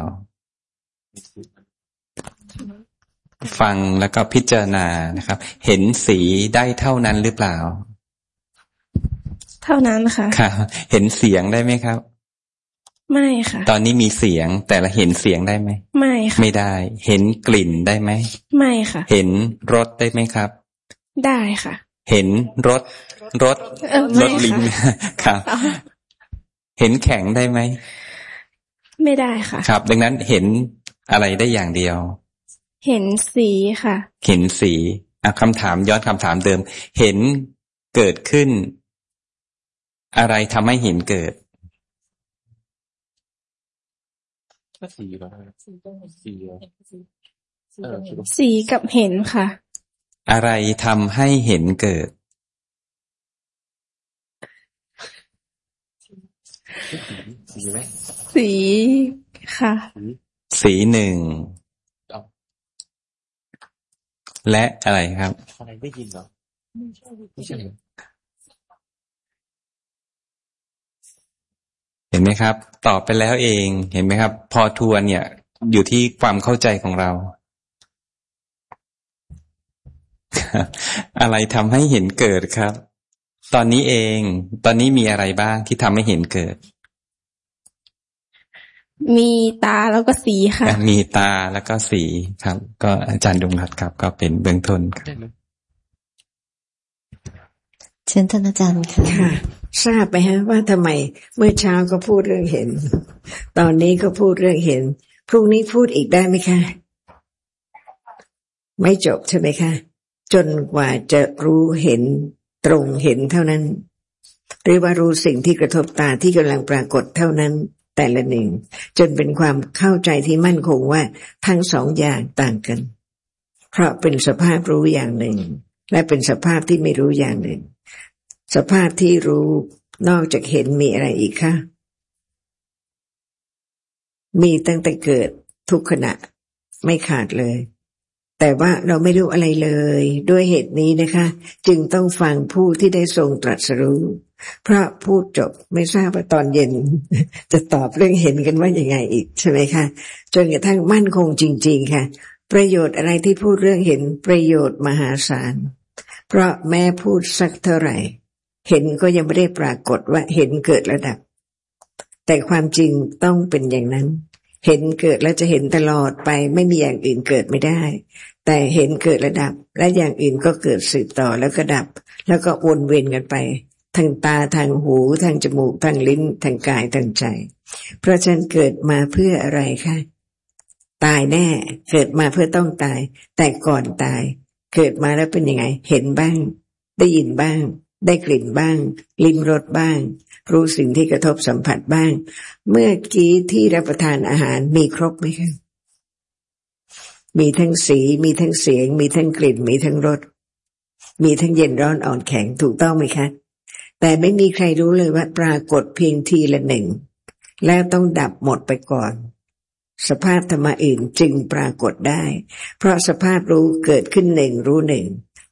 ฟังแล้วก็พิจารณานะครับเห็นสีได้เท่านั้นหรือเปล่าเท่านั้นค่ะค่ะเห็นเสียงได้ไหมครับไม่ค่ะตอนนี้มีเสียงแต่ละเห็นเสียงได้ไหมไม่ค่ะไม่ได้เห็นกลิ่นได้ไหมไม่ค่ะเห็นรสได้ไหมครับได้ค่ะเห็นรสรสรสลิ้นครับเห็นแข็งได้ไหมไม่ได้ค่ะครับดังนั้นเห็นอะไรได้อย่างเดียวเห็นสีค่ะเห็นสีอ่ะคำถามย้อนคำถามเดิมเห็นเกิดขึ้นอะไรทำให้เห็นเกิดสีก็ได้สีสีกับเห็นค่ะอะไรทำให้เห็นเกิดสีค่ะสีหนึ่งและอะไรครับอะไรได้ยินเหรอไม่ใช่เห็นไหมครับตอบไปแล้วเองเห็นไหมครับพอทวนเนี่ยอยู่ที่ความเข้าใจของเรา อะไรทำให้เห็นเกิดครับตอนนี้เองตอนนี้มีอะไรบ้างที่ทำให้เห็นเกิดมีตาแล้วก็สีค่ะมีตาแล้วก็สีครับก็อาจารย์ดวงรัตน์ครับก็เป็นเบื้องต้นครับเชิญท่านอาจารย์ค่ะทราบไหมฮะว่าทำไมเมื่อเช้าก็พูดเรื่องเห็นตอนนี้ก็พูดเรื่องเห็นพรุ่งนี้พูดอีกได้ไหมคะไม่จบใช่ไหมคะจนกว่าจะรู้เห็นตรงเห็นเท่านั้นหรือว่ารู้สิ่งที่กระทบตาที่กำลังปรากฏเท่านั้นแต่ละหนึ่งจนเป็นความเข้าใจที่มั่นคงว่าทั้งสองอย่างต่างกันเพราะเป็นสภาพรู้อย่างหนึ่งและเป็นสภาพที่ไม่รู้อย่างหนึ่งสภาพที่รู้นอกจากเห็นมีอะไรอีกคะมีตั้งแต่เกิดทุกขณะไม่ขาดเลยแต่ว่าเราไม่รู้อะไรเลยด้วยเหตุนี้นะคะจึงต้องฟังผู้ที่ได้ทรงตรัสรู้เพราะพูดจบไม่ทราบว่าตอนเย็นจะตอบเรื่องเห็นกันว่ายังไงอีกใช่ไหมคะจนกระทั่งมั่นคงจริงๆค่ะประโยชน์อะไรที่พูดเรื่องเห็นประโยชน์มหาศาลเพราะแม้พูดสักเท่าไหร่เห็นก็ยังไม่ได้ปรากฏว่าเห็นเกิดระดับแต่ความจริงต้องเป็นอย่างนั้นเห็นเกิดแล้วจะเห็นตลอดไปไม่มีอย่างอื่นเกิดไม่ได้แต่เห็นเกิดระดับและอย่างอื่นก็เกิดสืบต่อแล้วก็ดับแล้วก็วนเวียนกันไปทางตาทางหูทางจมูกทางลิ้นทางกายทางใจเพราะฉะนั้นเกิดมาเพื่ออะไรคะตายแน่เกิดมาเพื่อต้องตายแต่ก่อนตายเกิดมาแล้วเป็นยังไงเห็นบ้างได้ยินบ้างได้กลิ่นบ้างลิ้มรสบ้างรู้สิ่งที่กระทบสัมผัสบ้างเมื่อกี้ที่รับประทานอาหารมีครบไหมคะมีทั้งสีมีทั้งเสียงมีทั้งกลิ่นมีทั้งรสมีทั้งเย็นร้อนอ่อนแข็งถูกต้องไหมคะแต่ไม่มีใครรู้เลยว่าปรากฏเพียงทีละหนึ่งแล้วต้องดับหมดไปก่อนสภาพธรรมะอื่นจึงปรากฏได้เพราะสภาพรู้เกิดขึ้นหนึ่งรู้หนึ่ง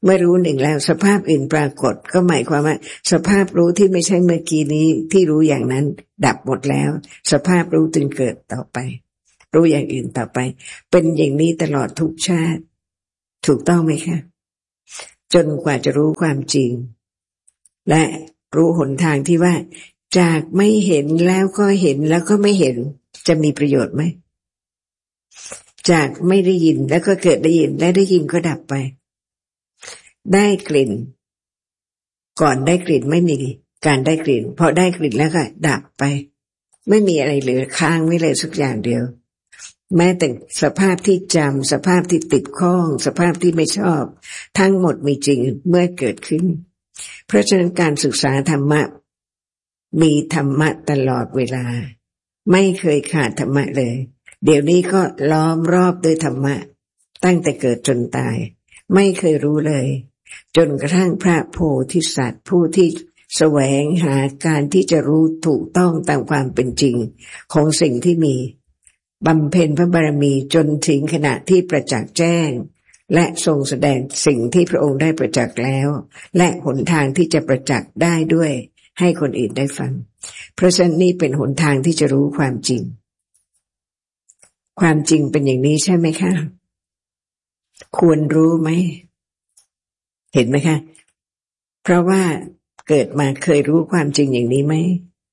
เมื่อรู้หนึ่งแล้วสภาพอื่นปรากฏก็หมายความว่าสภาพรู้ที่ไม่ใช่เมื่อกี้นี้ที่รู้อย่างนั้นดับหมดแล้วสภาพรู้จึงเกิดต่อไปรู้อย่างอื่นต่อไปเป็นอย่างนี้ตลอดทุกชาติถูกต้องไหมคะจนกว่าจะรู้ความจริงและรู้หนทางที่ว่าจากไม่เห็นแล้วก็เห็นแล้วก็ไม่เห็นจะมีประโยชน์ไหมจากไม่ได้ยินแล้วก็เกิดได้ยินและได้ยินก็ดับไปได้กลิ่นก่อนได้กลิ่นไม่มีการได้กลิ่นพอได้กลิ่นแล้วก็ดับไปไม่มีอะไรเหลือค้างไว้เลยสักอย่างเดียวแม้แต่สภาพที่จำสภาพที่ติดข้องสภาพที่ไม่ชอบทั้งหมดมีจริงเมื่อเกิดขึ้นเพราะฉะนั้นการศึกษาธรรมะมีธรรมะตลอดเวลาไม่เคยขาดธรรมะเลยเดี๋ยวนี้ก็ล้อมรอบด้วยธรรมะตั้งแต่เกิดจนตายไม่เคยรู้เลยจนกระทั่งพระโพธิสัตว์ผู้ที่แสวงหาการที่จะรู้ถูกต้องตามความเป็นจริงของสิ่งที่มีบำเพ็ญพระบารมีจนถึงขณะที่ประจักษ์แจ้งและทรงแสดงสิ่งที่พระองค์ได้ประจักษ์แล้วและหนทางที่จะประจักษ์ได้ด้วยให้คนอื่นได้ฟังเพราะฉะนั้นนี่เป็นหนทางที่จะรู้ความจริงความจริงเป็นอย่างนี้ใช่ไหมคะควรรู้ไหมเห็นไหมคะเพราะว่าเกิดมาเคยรู้ความจริงอย่างนี้ไหม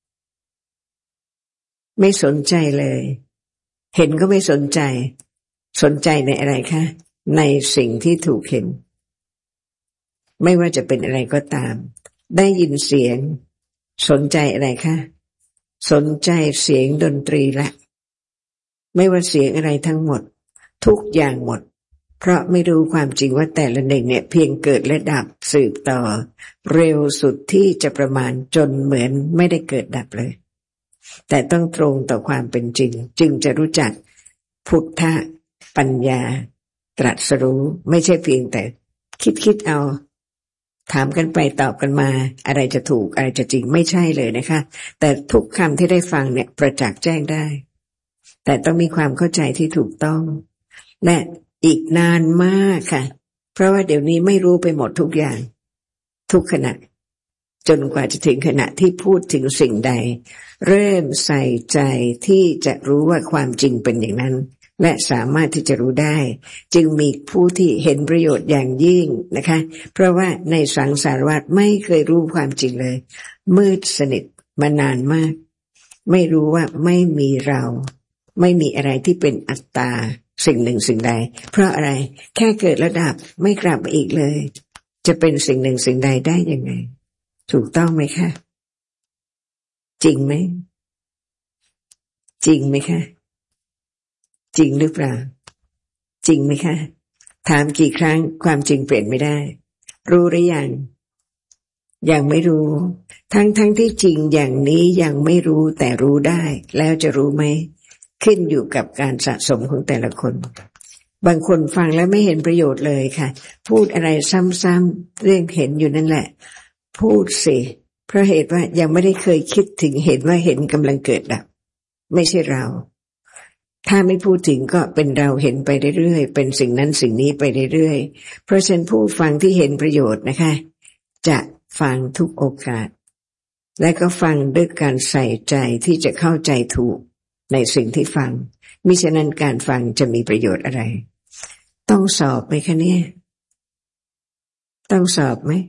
ไม่สนใจเลยเห็นก็ไม่สนใจสนใจในอะไรคะในสิ่งที่ถูกเห็นไม่ว่าจะเป็นอะไรก็ตามได้ยินเสียงสนใจอะไรคะสนใจเสียงดนตรีละไม่ว่าเสียงอะไรทั้งหมดทุกอย่างหมดเพราะไม่รู้ความจริงว่าแต่ละหนึ่งเนี่ยเพียงเกิดและดับสืบต่อเร็วสุดที่จะประมาณจนเหมือนไม่ได้เกิดดับเลยแต่ต้องตรงต่อความเป็นจริงจึงจะรู้จักพุทธปัญญาตรัสรู้ไม่ใช่เพียงแต่คิดคิดเอาถามกันไปตอบกันมาอะไรจะถูกอะไรจะจริงไม่ใช่เลยนะคะแต่ทุกคำที่ได้ฟังเนี่ยประจักษ์แจ้งได้แต่ต้องมีความเข้าใจที่ถูกต้องและอีกนานมากค่ะเพราะว่าเดี๋ยวนี้ไม่รู้ไปหมดทุกอย่างทุกขณะจนกว่าจะถึงขณะที่พูดถึงสิ่งใดเริ่มใส่ใจที่จะรู้ว่าความจริงเป็นอย่างนั้นและสามารถที่จะรู้ได้จึงมีผู้ที่เห็นประโยชน์อย่างยิ่งนะคะเพราะว่าในสังสารวัฏไม่เคยรู้ความจริงเลยมืดสนิทมานานมากไม่รู้ว่าไม่มีเราไม่มีอะไรที่เป็นอัตตาสิ่งหนึ่งสิ่งใดเพราะอะไรแค่เกิดแล้วดับไม่กลับมาอีกเลยจะเป็นสิ่งหนึ่งสิ่งใดได้ยังไงถูกต้องไหมคะจริงไหมจริงไหมคะจริงหรือเปล่าจริงไหมคะถามกี่ครั้งความจริงเปลี่ยนไม่ได้รู้หรือยังยังไม่รู้ทั้งทั้งที่จริงอย่างนี้ยังไม่รู้แต่รู้ได้แล้วจะรู้ไหมขึ้นอยู่กับการสะสมของแต่ละคนบางคนฟังแล้วไม่เห็นประโยชน์เลยค่ะพูดอะไรซ้ำๆเรื่องเห็นอยู่นั่นแหละพูดสิเพราะเหตุว่ายังไม่ได้เคยคิดถึงเห็นว่าเห็นกำลังเกิดดับไม่ใช่เราถ้าไม่พูดถึงก็เป็นเราเห็นไปเรื่อยๆเป็นสิ่งนั้นสิ่งนี้ไปเรื่อยๆเพราะฉะนั้นผู้ฟังที่เห็นประโยชน์นะคะจะฟังทุกโอกาสและก็ฟังด้วยการใส่ใจที่จะเข้าใจถูกในสิ่งที่ฟังมิฉะนั้นการฟังจะมีประโยชน์อะไรต้องสอบไหมคะเนี่ยต้องสอบไหม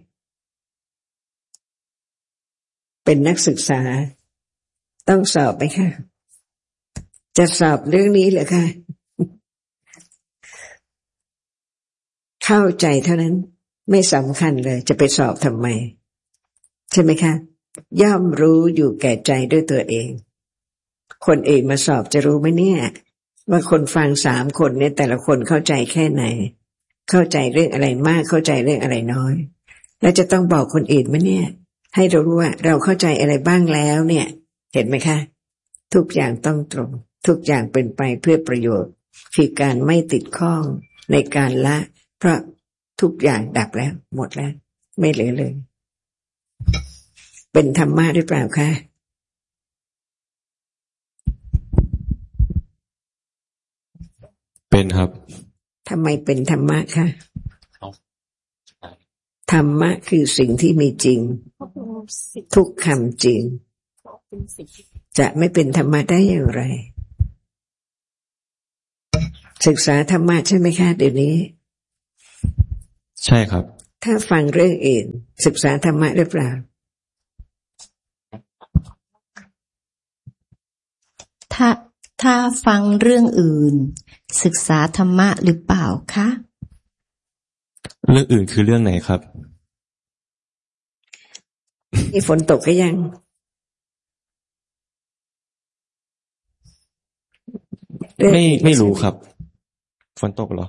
เป็นนักศึกษาต้องสอบไหมคะจะสอบเรื่องนี้เหรอคะเข้าใจเท่านั้นไม่สำคัญเลยจะไปสอบทำไมใช่ไหมคะย่อมรู้อยู่แก่ใจด้วยตัวเองคนเองมาสอบจะรู้ไหมเนี่ยว่าคนฟังสามคนเนี่ยแต่ละคนเข้าใจแค่ไหนเข้าใจเรื่องอะไรมากเข้าใจเรื่องอะไรน้อยแล้วจะต้องบอกคนอื่นไหมเนี่ยให้เรารู้ว่าเราเข้าใจอะไรบ้างแล้วเนี่ยเห็นไหมคะทุกอย่างต้องตรงทุกอย่างเป็นไปเพื่อประโยชน์คือการไม่ติดข้องในการละเพราะทุกอย่างดับแล้วหมดแล้วไม่เหลือเลยเป็นธรรมะหรือเปล่าคะเป็นครับทำไมเป็นธรรมะคะธรรมะคือสิ่งที่มีจริงทุกคำจริงจะไม่เป็นธรรมะได้อย่างไรศึกษาธรรมะใช่ไหมคะเดี๋ยวนี้ใช่ครับถ้าฟังเรื่องอื่นศึกษาธรรมะหรือเปล่าถ้าถ้าฟังเรื่องอื่นศึกษาธรรมะหรือเปล่าคะเรื่องอื่นคือเรื่องไหนครับมีฝนตกก็ยังไม่ไม่รู้ครับฝนตกเหรอ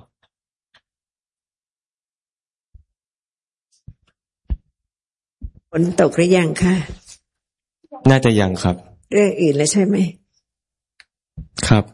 ฝนตกหรือยังคะน่าจะยังครับเรื่องอื่นแล้วใช่ไหมครับ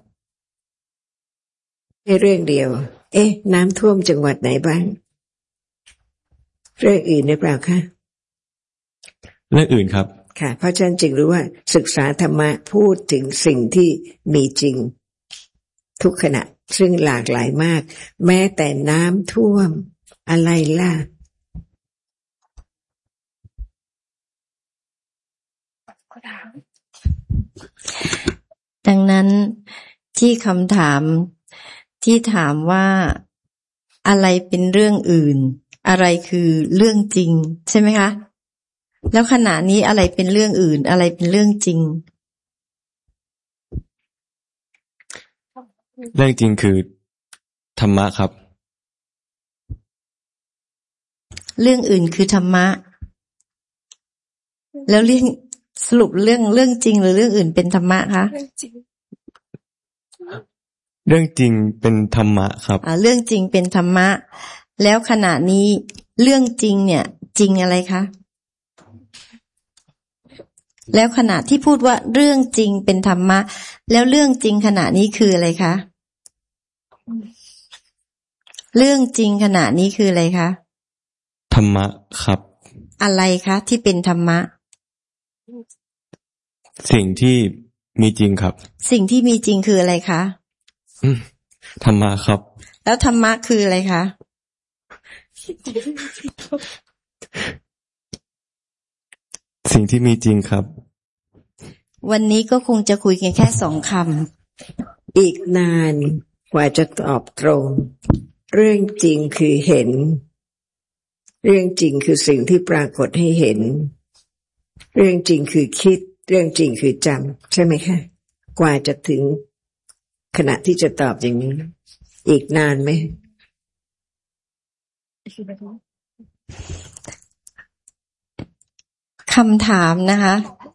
ในเรื่องเดียวเอ๊ะน้ำท่วมจังหวัดไหนบ้างเรื่องอื่นหรือเปล่าคะเรื่องอื่นครับค่ะเพราะฉะนั้นจึงรู้ว่าศึกษาธรรมะพูดถึงสิ่งที่มีจริงทุกขณะซึ่งหลากหลายมากแม้แต่น้ำท่วมอะไรล่ะดังนั้นที่คำถามที่ถามว่าอะไรเป็นเรื่องอื่นอะไรคือเรื่องจริงใช่ไหมคะแล้วขณะนี้อะไรเป็นเรื่องอื่นอะไรเป็นเรื่องจริงเรื่องจริงคือธรรมะครับเรื่องอื่นคือธรรมะแล้วเรื่องสรุปเรื่องเรื่องจริงหรือเรื่องอื่นเป็นธรรมะคะเรื่องจริงเป็นธรรมะครับอ่าเรื่องจริงเป็นธรรมะแล้วขณะนี้เรื่องจริงเนี่ยจริงอะไรคะแล้วขณะที่พูดว่าเรื่องจริงเป็นธรรมะแล้วเรื่องจริงขณะนี้คืออะไรคะเรื่องจริงขณะนี้คืออะไรคะธรรมะครับอะไรคะที่เป็นธรรมะสิ่งที่มีจริงครับสิ่งที่มีจริงคืออะไรคะธรรมะครับแล้วธรรมะคืออะไรคะสิ่งที่มีจริงครับวันนี้ก็คงจะคุยกันแค่สองคำอีกนานกว่าจะตอบตรงเรื่องจริงคือเห็นเรื่องจริงคือสิ่งที่ปรากฏให้เห็นเรื่องจริงคือคิดเรื่องจริงคือจำใช่ไหมคะกว่าจะถึงขณะที่จะตอบอย่างนี้อีกนานไหมคำถามนะคะ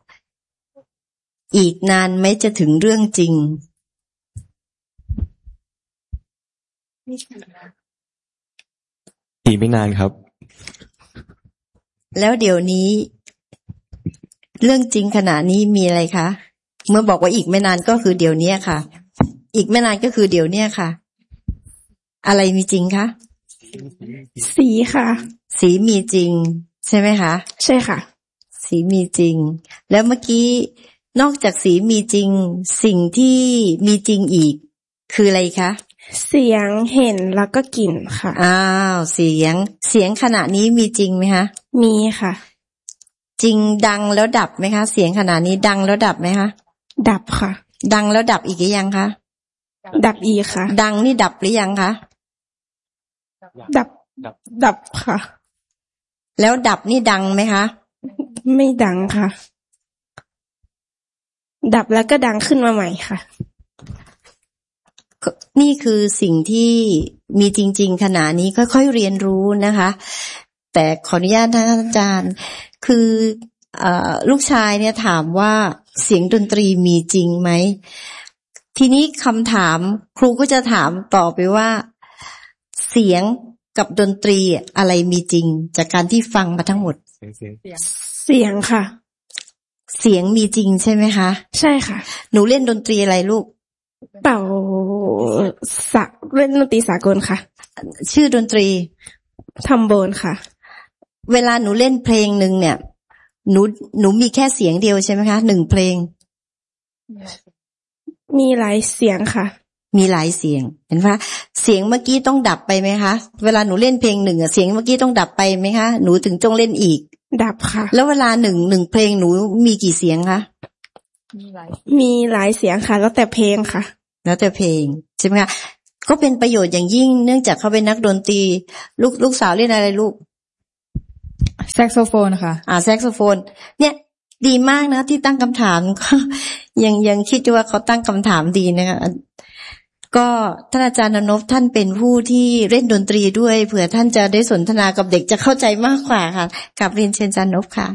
อีกนานไหมจะถึงเรื่องจริงอีกไม่นานครับแล้วเดี๋ยวนี้เรื่องจริงขณะนี้มีอะไรคะเมื่อบอกว่าอีกไม่นานก็คือเดี๋ยวนี้ค่ะอีกไม่นานก็คือเดี๋ยวนี้ค่ะอะไรมีจริงคะสีค่ะสีมีจริงใช่ไหมคะใช่ค่ะสีมีจริงแล้วเมื่อกี้นอกจากสีมีจริงสิ่งที่มีจริงอีกคืออะไรคะเสียงเห็นแล้วก็กลิ่นค่ะอ้าวเสียงเสียงขณะนี้มีจริงไหมคะมีค่ะจริงดังแล้วดับไหมคะเสียงขณะนี้ดังแล้วดับไหมคะดับค่ะดังแล้วดับอีกหรือยังคะดับอีกค่ะดังนี่ดับหรือยังคะดับดับค่ะแล้วดับนี่ดังไหมคะไม่ดังค่ะดับแล้วก็ดังขึ้นมาใหม่ค่ะนี่คือสิ่งที่มีจริงๆขณะนี้ค่อยๆเรียนรู้นะคะแต่ขออนุญาตท่านอาจารย์คือเอ่อลูกชายเนี่ยถามว่าเสียงดนตรีมีจริงไหมทีนี้คำถามครูก็จะถามต่อไปว่าเสียงกับดนตรีอะไรมีจริงจากการที่ฟังมาทั้งหมดเสียงค่ะเสียงมีจริงใช่ไหมคะใช่ค่ะหนูเล่นดนตรีอะไรลูกเป่าสักเล่นดนตรีสากลค่ะชื่อดนตรีทัมโบนค่ะเวลาหนูเล่นเพลงหนึ่งเนี่ยหนูหนูมีแค่เสียงเดียวใช่ไหมคะหนึ่งเพลงมีหลายเสียงค่ะมีหลายเสียงเห็นปะเสียงเมื่อกี้ต้องดับไปไหมคะเวลาหนูเล่นเพลงหนึ่งอะเสียงเมื่อกี้ต้องดับไปไหมคะหนูถึงต้องเล่นอีกดับค่ะแล้วเวลาหนึ่งหนึ่งเพลงหนูมีกี่เสียงคะมีหลายมีหลายเสียงค่ะแล้วแต่เพลงค่ะแล้วแต่เพลงใช่ไหมคะก็เป็นประโยชน์อย่างยิ่งเนื่องจากเขาเป็นนักดนตรีลูกลูกสาวเล่นอะไรลูกแซกโซโฟนค่ะอ่าแซกโซโฟนเนี่ยดีมากนะที่ตั้งคำถามก็ยังยังคิดว่าเขาตั้งคำถามดีนะคะก็ท่านอาจารย์ณนพท่านเป็นผู้ที่เล่นดนตรีด้วยเผื่อท่านจะได้สนทนากับเด็กจะเข้าใจมากกว่าค่ะกับเรียนเชิญอาจารย์ณพค่ะ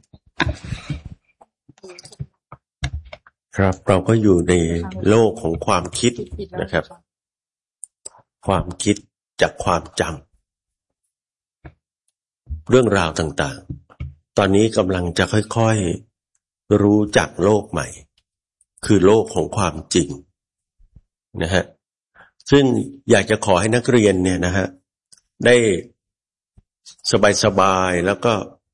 ครับเราก็อยู่ในโลกของความคิดนะครับความคิดจากความจำเรื่องราวต่างๆตอนนี้กำลังจะค่อยๆรู้จักโลกใหม่คือโลกของความจริงนะฮะซึ่งอยากจะขอให้นักเรียนเนี่ยนะฮะได้สบายๆแล้วก็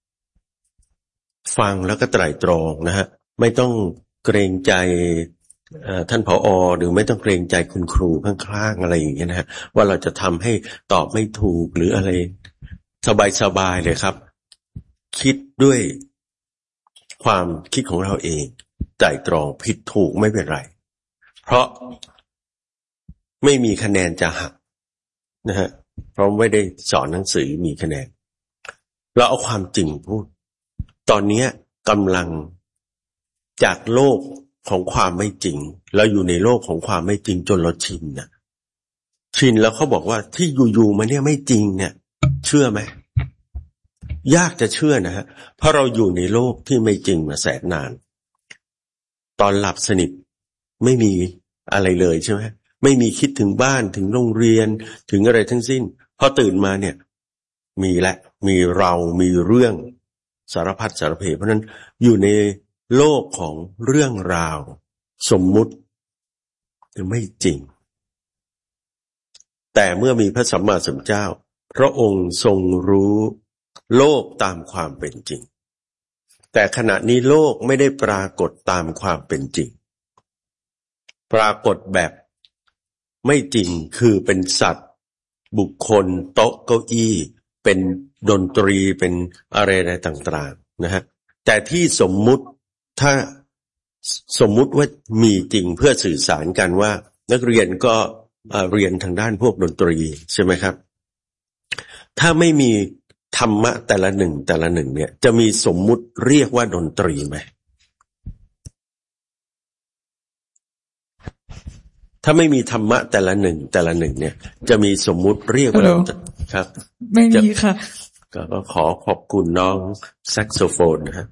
ฟังแล้วก็ไตร่ตรองนะฮะไม่ต้องเกรงใจท่านผอ.หรือไม่ต้องเกรงใจคุณครูข้างๆอะไรอย่างเงี้ยนะฮะว่าเราจะทำให้ตอบไม่ถูกหรืออะไรสบายๆเลยครับคิดด้วยความคิดของเราเองไตร่ตรองผิดถูกไม่เป็นไรเพราะไม่มีคะแนนจะหักนะฮะเพราะไม่ได้สอนหนังสือมีคะแนนเราเอาความจริงพูดตอนนี้กำลังจากโลกของความไม่จริงเราอยู่ในโลกของความไม่จริงจนเราชินนะชินแล้วเขาบอกว่าที่อยู่ๆมาเนี่ยไม่จริงเนี่ยเชื่อไหมยากจะเชื่อนะฮะเพราะเราอยู่ในโลกที่ไม่จริงมาแสนนานตอนหลับสนิทไม่มีอะไรเลยใช่ไหมไม่มีคิดถึงบ้านถึงโรงเรียนถึงอะไรทั้งสิ้นพอตื่นมาเนี่ยมีและมีเรามีเรื่องสารพัดสารเพเพราะนั้นอยู่ในโลกของเรื่องราวสมมุติไม่จริงแต่เมื่อมีพระสัมมาสัมพุทธเจ้าพระองค์ทรงรู้โลกตามความเป็นจริงแต่ขณะนี้โลกไม่ได้ปรากฏตามความเป็นจริงปรากฏแบบไม่จริงคือเป็นสัตว์บุคคลโต๊ะเก้าอี้เป็นดนตรีเป็นอะไรอะไรต่างๆนะฮะแต่ที่สมมุติถ้าสมมุติว่ามีจริงเพื่อสื่อสารกันว่านักเรียนก็เรียนทางด้านพวกดนตรีใช่ไหมครับถ้าไม่มีธรรมะแต่ละหนึ่งแต่ละหนึ่งเนี่ยจะมีสมมุติเรียกว่าดนตรีไหมถ้าไม่มีธรรมะแต่ละหนึ่งแต่ละหนึ่งเนี่ยจะมีสมมุติเรียกว่าครับไม่มีค่ะก็ขอขอบคุณน้องแซกโซโฟนนะครับ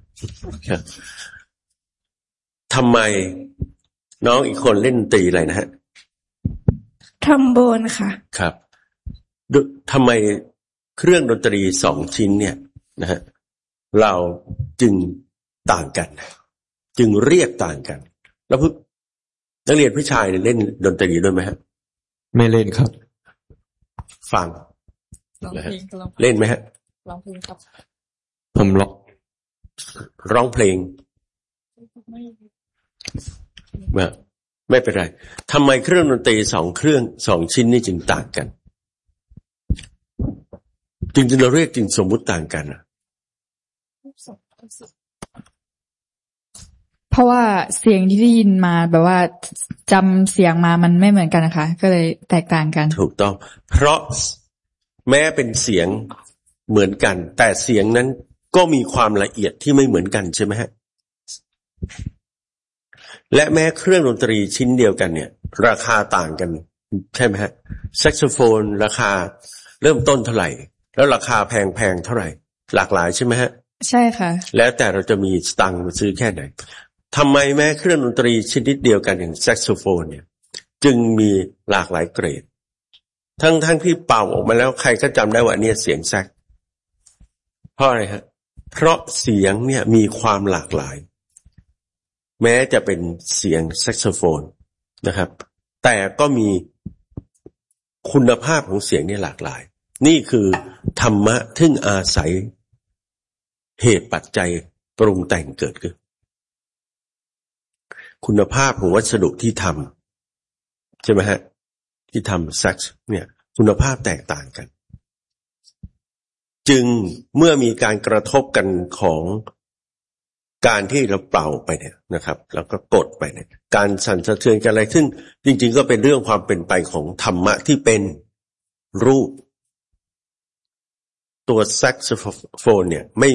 ทำไมน้องอีกคนเล่นดนตรีอะไรนะฮะทรอมโบนค่ะครับทำไมเครื่องดนตรีสองชิ้นเนี่ยนะฮะเราจึงต่างกันจึงเรียกต่างกันแล้วนักเรียนผู้ชายเล่นดนตรีด้วยไหมฮะไม่เล่นครับฟังเล่นไหมฮะร้องเพลงครับผมร้องร้องเพลงไม่ไม่เป็นไรทำไมเครื่องดนตรีสองเครื่องสองชิ้นนี้จึงต่างกันจริงๆเราเรียกจริงสมมุติต่างกันอ่ะเพราะว่าเสียงที่ได้ยินมาแบบว่าจำเสียงมามันไม่เหมือนกันนะคะก็เลยแตกต่างกันถูกต้องเพราะแม้เป็นเสียงเหมือนกันแต่เสียงนั้นก็มีความละเอียดที่ไม่เหมือนกันใช่ไหมฮะและแม้เครื่องดนตรีชิ้นเดียวกันเนี่ยราคาต่างกันใช่ไหมฮะแซกโซโฟนราคาเริ่มต้นเท่าไหร่แล้วราคาแพงๆเท่าไหร่หลากหลายใช่ไหมฮะใช่ค่ะแล้วแต่เราจะมีสตังค์มาซื้อแค่ไหนทำไมแม้เครื่องดนตรีชนิดเดียวกันอย่างแซกโซโฟนเนี่ยจึงมีหลากหลายเกรดทั้งทั้งที่เป่าออกมาแล้วใครก็จำได้ว่าเนี่ยเสียงแซกเพราะอะไรฮะเพราะเสียงเนี่ยมีความหลากหลายแม้จะเป็นเสียงแซกโซโฟนนะครับแต่ก็มีคุณภาพของเสียงนี่หลากหลายนี่คือธรรมะที่อาศัยเหตุปัจจัยปรุงแต่งเกิดขึ้นคุณภาพของวัสดุที่ทำใช่ไหมฮะที่ทำแซ็กซ์เนี่ยคุณภาพแตกต่างกันจึงเมื่อมีการกระทบกันของการที่เราเป่าไปเนี่ยนะครับแล้วก็กดไปเนี่ยการสั่นสะเทือนกันอะไรซึ่งจริงๆก็เป็นเรื่องความเป็นไปของธรรมะที่เป็นรูปตัวแซกโซโฟนเนี่ยไม่